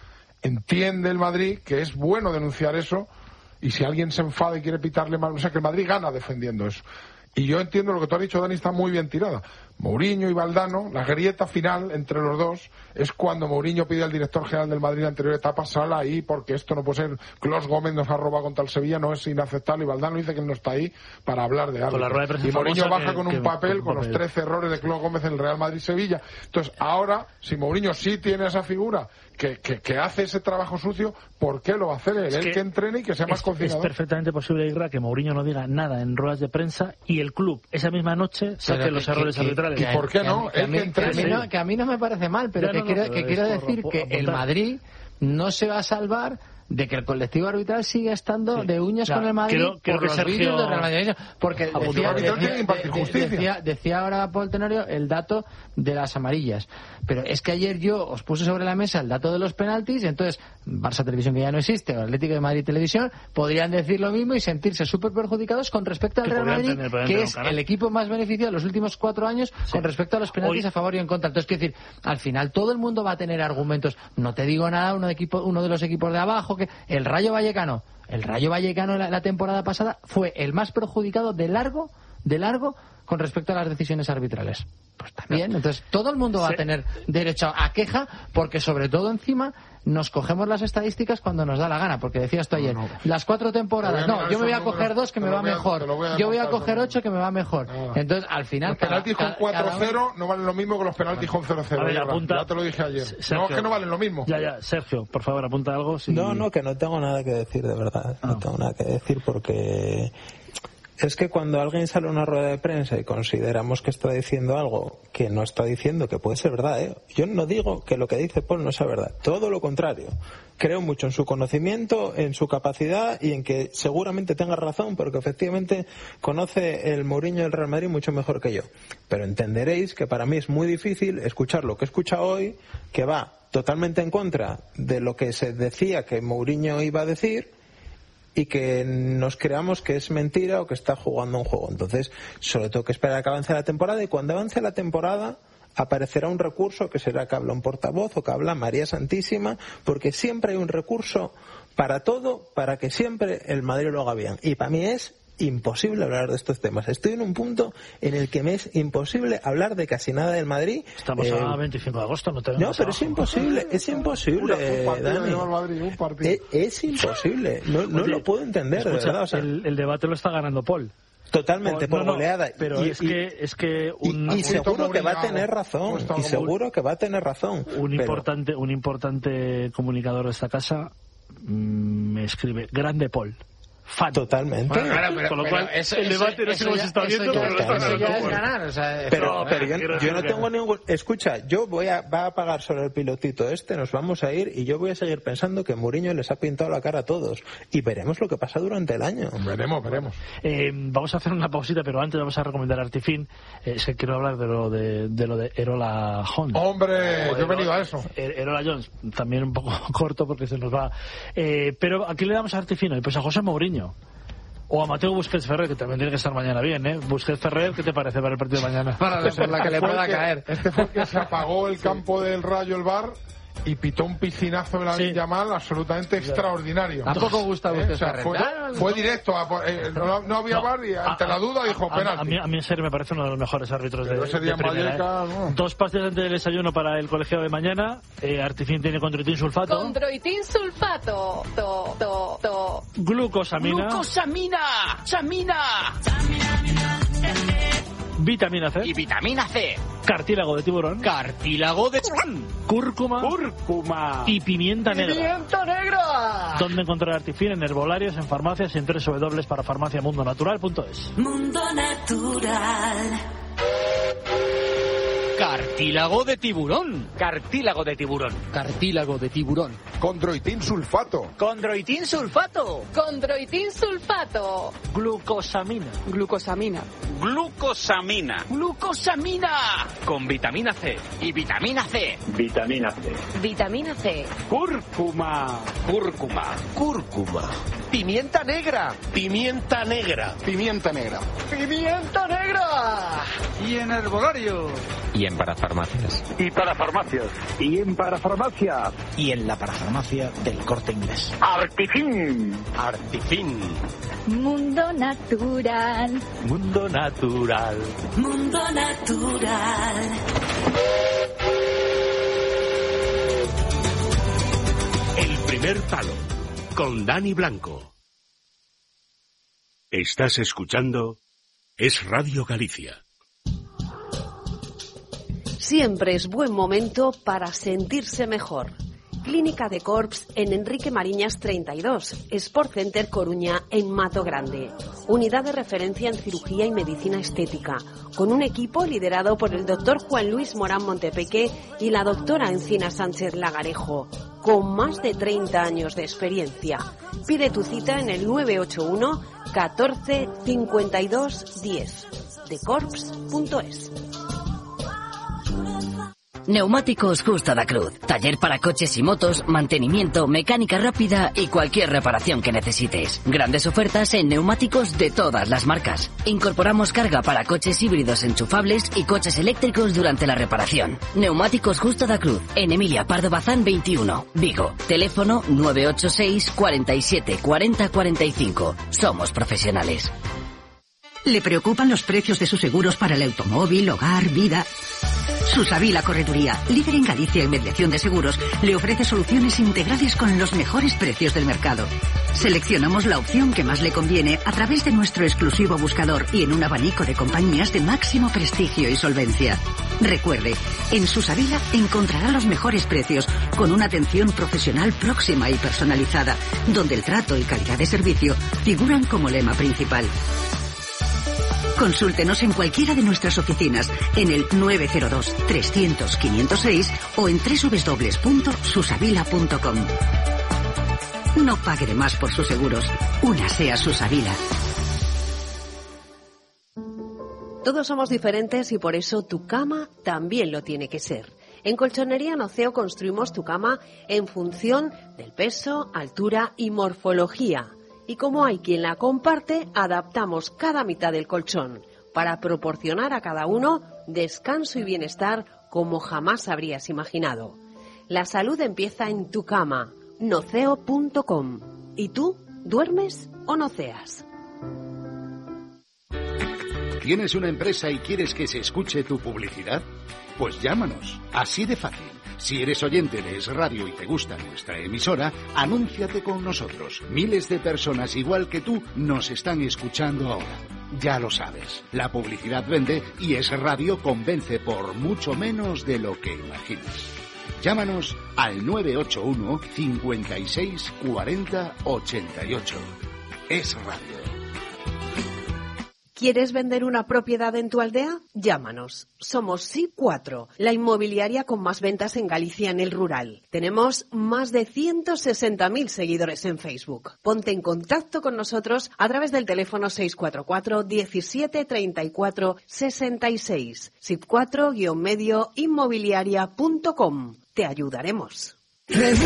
Entiende el Madrid que es bueno denunciar eso y si alguien se enfada y quiere pitarle mal, o sea que el Madrid gana defendiendo eso. Y yo entiendo lo que tú has dicho, Dani, está muy bien tirada. Mourinho y Valdano, la grieta final entre los dos es cuando Mourinho pide al director general del Madrid en la anterior etapa, sala ahí porque esto no puede ser, Clos Gómez nos ha robado contra el Sevilla, no es inaceptable, y Valdano dice que él no está ahí para hablar de algo. Y Mourinho baja que, con un que, papel con, con los trece errores de Clos Gómez en el Real Madrid-Sevilla. Entonces, ahora, si Mourinho sí tiene esa figura que, que, que hace ese trabajo sucio, ¿por qué lo va a hacer él? Es él que, que entrene y que sea es, más conciliador. Es perfectamente posible, Isra, que Mourinho no diga nada en ruedas de prensa y el club esa misma noche saque los errores arbitrales. ¿Y por qué no? Que a, mí, que, a mí no, que a mí no me parece mal, pero ya que, no, quiero, no, pero que quiero decir por, que el Madrid no se va a salvar de que el colectivo arbitral sigue estando sí. de uñas claro, con el Madrid creo, creo por los Sergio... vídeos de Real Madrid. Porque decía, decía, decía, decía ahora Paul Tenorio el dato de las amarillas. Pero es que ayer yo os puse sobre la mesa el dato de los penaltis y entonces Barça Televisión, que ya no existe, o Atlético de Madrid Televisión, podrían decir lo mismo y sentirse súper perjudicados con respecto al Real Madrid, tener, que es el equipo más beneficiado en los últimos cuatro años sí. con respecto a los penaltis Hoy... a favor y en contra. Entonces, quiero decir, al final todo el mundo va a tener argumentos. No te digo nada, uno de, equipo, uno de los equipos de abajo, que el Rayo Vallecano, el Rayo Vallecano la, la temporada pasada fue el más perjudicado de largo, de largo, con respecto a las decisiones arbitrales. Pues también, entonces todo el mundo va sí. a tener derecho a queja, porque sobre todo encima nos cogemos las estadísticas cuando nos da la gana, porque decías tú ayer, no, no. las cuatro temporadas, no, yo me voy a coger dos que me va mejor, yo voy a coger ocho que me va mejor. Entonces, al final... Los penaltis con cuatro cero no valen lo mismo que los penaltis con cero cero. Ver, apunta... Ya te lo dije ayer. Sergio. No, es que no valen lo mismo. Ya, ya, Sergio, por favor, apunta algo. Si... No, no, que no tengo nada que decir, de verdad. No, no tengo nada que decir porque... Es que cuando alguien sale a una rueda de prensa y consideramos que está diciendo algo que no está diciendo, que puede ser verdad, ¿eh? Yo no digo que lo que dice Paul no sea verdad, todo lo contrario. Creo mucho en su conocimiento, en su capacidad y en que seguramente tenga razón, porque efectivamente conoce el Mourinho del Real Madrid mucho mejor que yo. Pero entenderéis que para mí es muy difícil escuchar lo que he escuchado hoy, que va totalmente en contra de lo que se decía que Mourinho iba a decir, y que nos creamos que es mentira o que está jugando un juego. Entonces, solo tengo que esperar a que avance la temporada, y cuando avance la temporada aparecerá un recurso que será que habla un portavoz o que habla María Santísima, porque siempre hay un recurso para todo, para que siempre el Madrid lo haga bien. Y para mí es imposible hablar de estos temas. Estoy en un punto en el que me es imposible hablar de casi nada del Madrid. Estamos eh, a veinticinco de agosto, no te No, pero es imposible, es imposible, Dani. Es, es imposible, no, no Oye, lo puedo entender, escucha, de verdad. O sea, el, el debate lo está ganando Paul. Totalmente, por no, no, goleada. Pero y, es que es que un, y, y seguro que va a tener razón. Y seguro que va a tener razón. Un pero... importante, un importante comunicador de esta casa mmm, me escribe: grande Paul. Fan. Totalmente. Bueno, claro, pero, con lo cual, eso, el debate no sé cómo se está viendo, pero lo está ganando. Ganar, o sea, pero, pero yo, yo no tengo ningún... Escucha, yo voy a, va a pagar sobre el pilotito este, nos vamos a ir y yo voy a seguir pensando que Mourinho les ha pintado la cara a todos. Y veremos lo que pasa durante el año. Veremos, veremos. Eh, vamos a hacer una pausita, pero antes vamos a recomendar Artifin. Eh, es que quiero hablar de lo de, de, lo de Erola Jones. ¡Hombre! Yo he venido a eso. Erola Jones, también un poco corto porque se nos va. Eh, pero ¿a quién le damos a Artifin hoy? Pues a José Mourinho. O a Mateo Busquets Ferrer, que también tiene que estar mañana bien, ¿eh? Busquets Ferrer, ¿qué te parece para el partido de mañana? Para por la que le pueda caer. Este fue el que se apagó el campo del Rayo, el bar, y pitó un piscinazo de la sí. Yamal absolutamente sí. extraordinario. Tampoco gusta ¿Eh? Busquets o sea, Ferrer. fue, fue directo, a, eh, no, no había no, bar y ante a, la duda dijo a, penalti. A, a, mí, a mí en serio me parece uno de los mejores árbitros Pero de, ese día de primera. Valleca, ¿eh? no. Dos pastillas antes del desayuno para el colegiado de mañana. Eh, Artifin tiene condroitin sulfato. Condroitin sulfato. To, to, to. Glucosamina. Glucosamina. Samina. Vitamina C. Y vitamina C. Cartílago de tiburón. Cartílago de tiburón. Cúrcuma. Cúrcuma. Y pimienta negra. ¡Pimienta negra! ¿Dónde encontrar Artifin? En herbolarios, en farmacias y en doble u doble u doble u para farmacia mundo natural punto es. Mundo Natural. Cartílago de tiburón. Cartílago de tiburón. Cartílago de tiburón. Condroitin sulfato. Condroitin sulfato. Condroitin sulfato. Glucosamina. Glucosamina. Glucosamina. Glucosamina. Con vitamina C. Y vitamina C. Vitamina C. Vitamina C. Cúrcuma. Cúrcuma. Cúrcuma. Pimienta negra. Pimienta negra. Pimienta negra. Pimienta negra. Y en herbolario. Y en parafarmacias. Y para farmacias. Y en parafarmacia. Y en la parafarmacia del Corte Inglés. Artifin. Artifin. Mundo natural. Mundo natural. Mundo natural. El primer palo. Con Dani Blanco. Estás escuchando Es Radio Galicia. Siempre es buen momento para sentirse mejor. Clínica de Corps en Enrique Mariñas treinta y dos, Sport Center Coruña en Mato Grande. Unidad de referencia en cirugía y medicina estética, con un equipo liderado por el doctor Juan Luis Morán Montepeque y la doctora Encina Sánchez Lagarejo. con más de treinta años de experiencia. Pide tu cita en el nueve ocho uno catorce cincuenta y dos diez. Decorps punto es. Neumáticos Justa da Cruz. Taller para coches y motos, mantenimiento, mecánica rápida y cualquier reparación que necesites. Grandes ofertas en neumáticos de todas las marcas. Incorporamos carga para coches híbridos enchufables y coches eléctricos durante la reparación. Neumáticos Justa da Cruz. En Emilia Pardo Bazán veintiuno, Vigo. Teléfono nueve ocho seis cuarenta y siete cuarenta cuarenta y cinco. Somos profesionales. ¿Le preocupan los precios de sus seguros para el automóvil, hogar, vida? Susavila Correduría, líder en Galicia en mediación de seguros, le ofrece soluciones integrales con los mejores precios del mercado. Seleccionamos la opción que más le conviene a través de nuestro exclusivo buscador y en un abanico de compañías de máximo prestigio y solvencia. Recuerde, en Susavila encontrará los mejores precios con una atención profesional próxima y personalizada, donde el trato y calidad de servicio figuran como lema principal. Consúltenos en cualquiera de nuestras oficinas en el nueve cero dos trescientos quinientos seis o en doble u doble u doble u punto susavila punto com. No pague de más por sus seguros. Únase a Susavila. Todos somos diferentes y por eso tu cama también lo tiene que ser. En Colchonería Noceo construimos tu cama en función del peso, altura y morfología. Y como hay quien la comparte, adaptamos cada mitad del colchón para proporcionar a cada uno descanso y bienestar como jamás habrías imaginado. La salud empieza en tu cama, noceo punto com. ¿Y tú, duermes o noceas? ¿Tienes una empresa y quieres que se escuche tu publicidad? Pues llámanos, así de fácil. Si eres oyente de Es Radio y te gusta nuestra emisora, anúnciate con nosotros. Miles de personas igual que tú nos están escuchando ahora. Ya lo sabes, la publicidad vende y Es Radio convence por mucho menos de lo que imaginas. Llámanos al nueve ocho uno cincuenta y seis cuarenta ochenta y ocho. Es Radio. ¿Quieres vender una propiedad en tu aldea? Llámanos. Somos S I P cuatro, la inmobiliaria con más ventas en Galicia en el rural. Tenemos más de ciento sesenta mil seguidores en Facebook. Ponte en contacto con nosotros a través del teléfono seis cuatro cuatro diecisiete treinta y cuatro sesenta y seis. S I P cuatro guion medio inmobiliaria punto com. Te ayudaremos.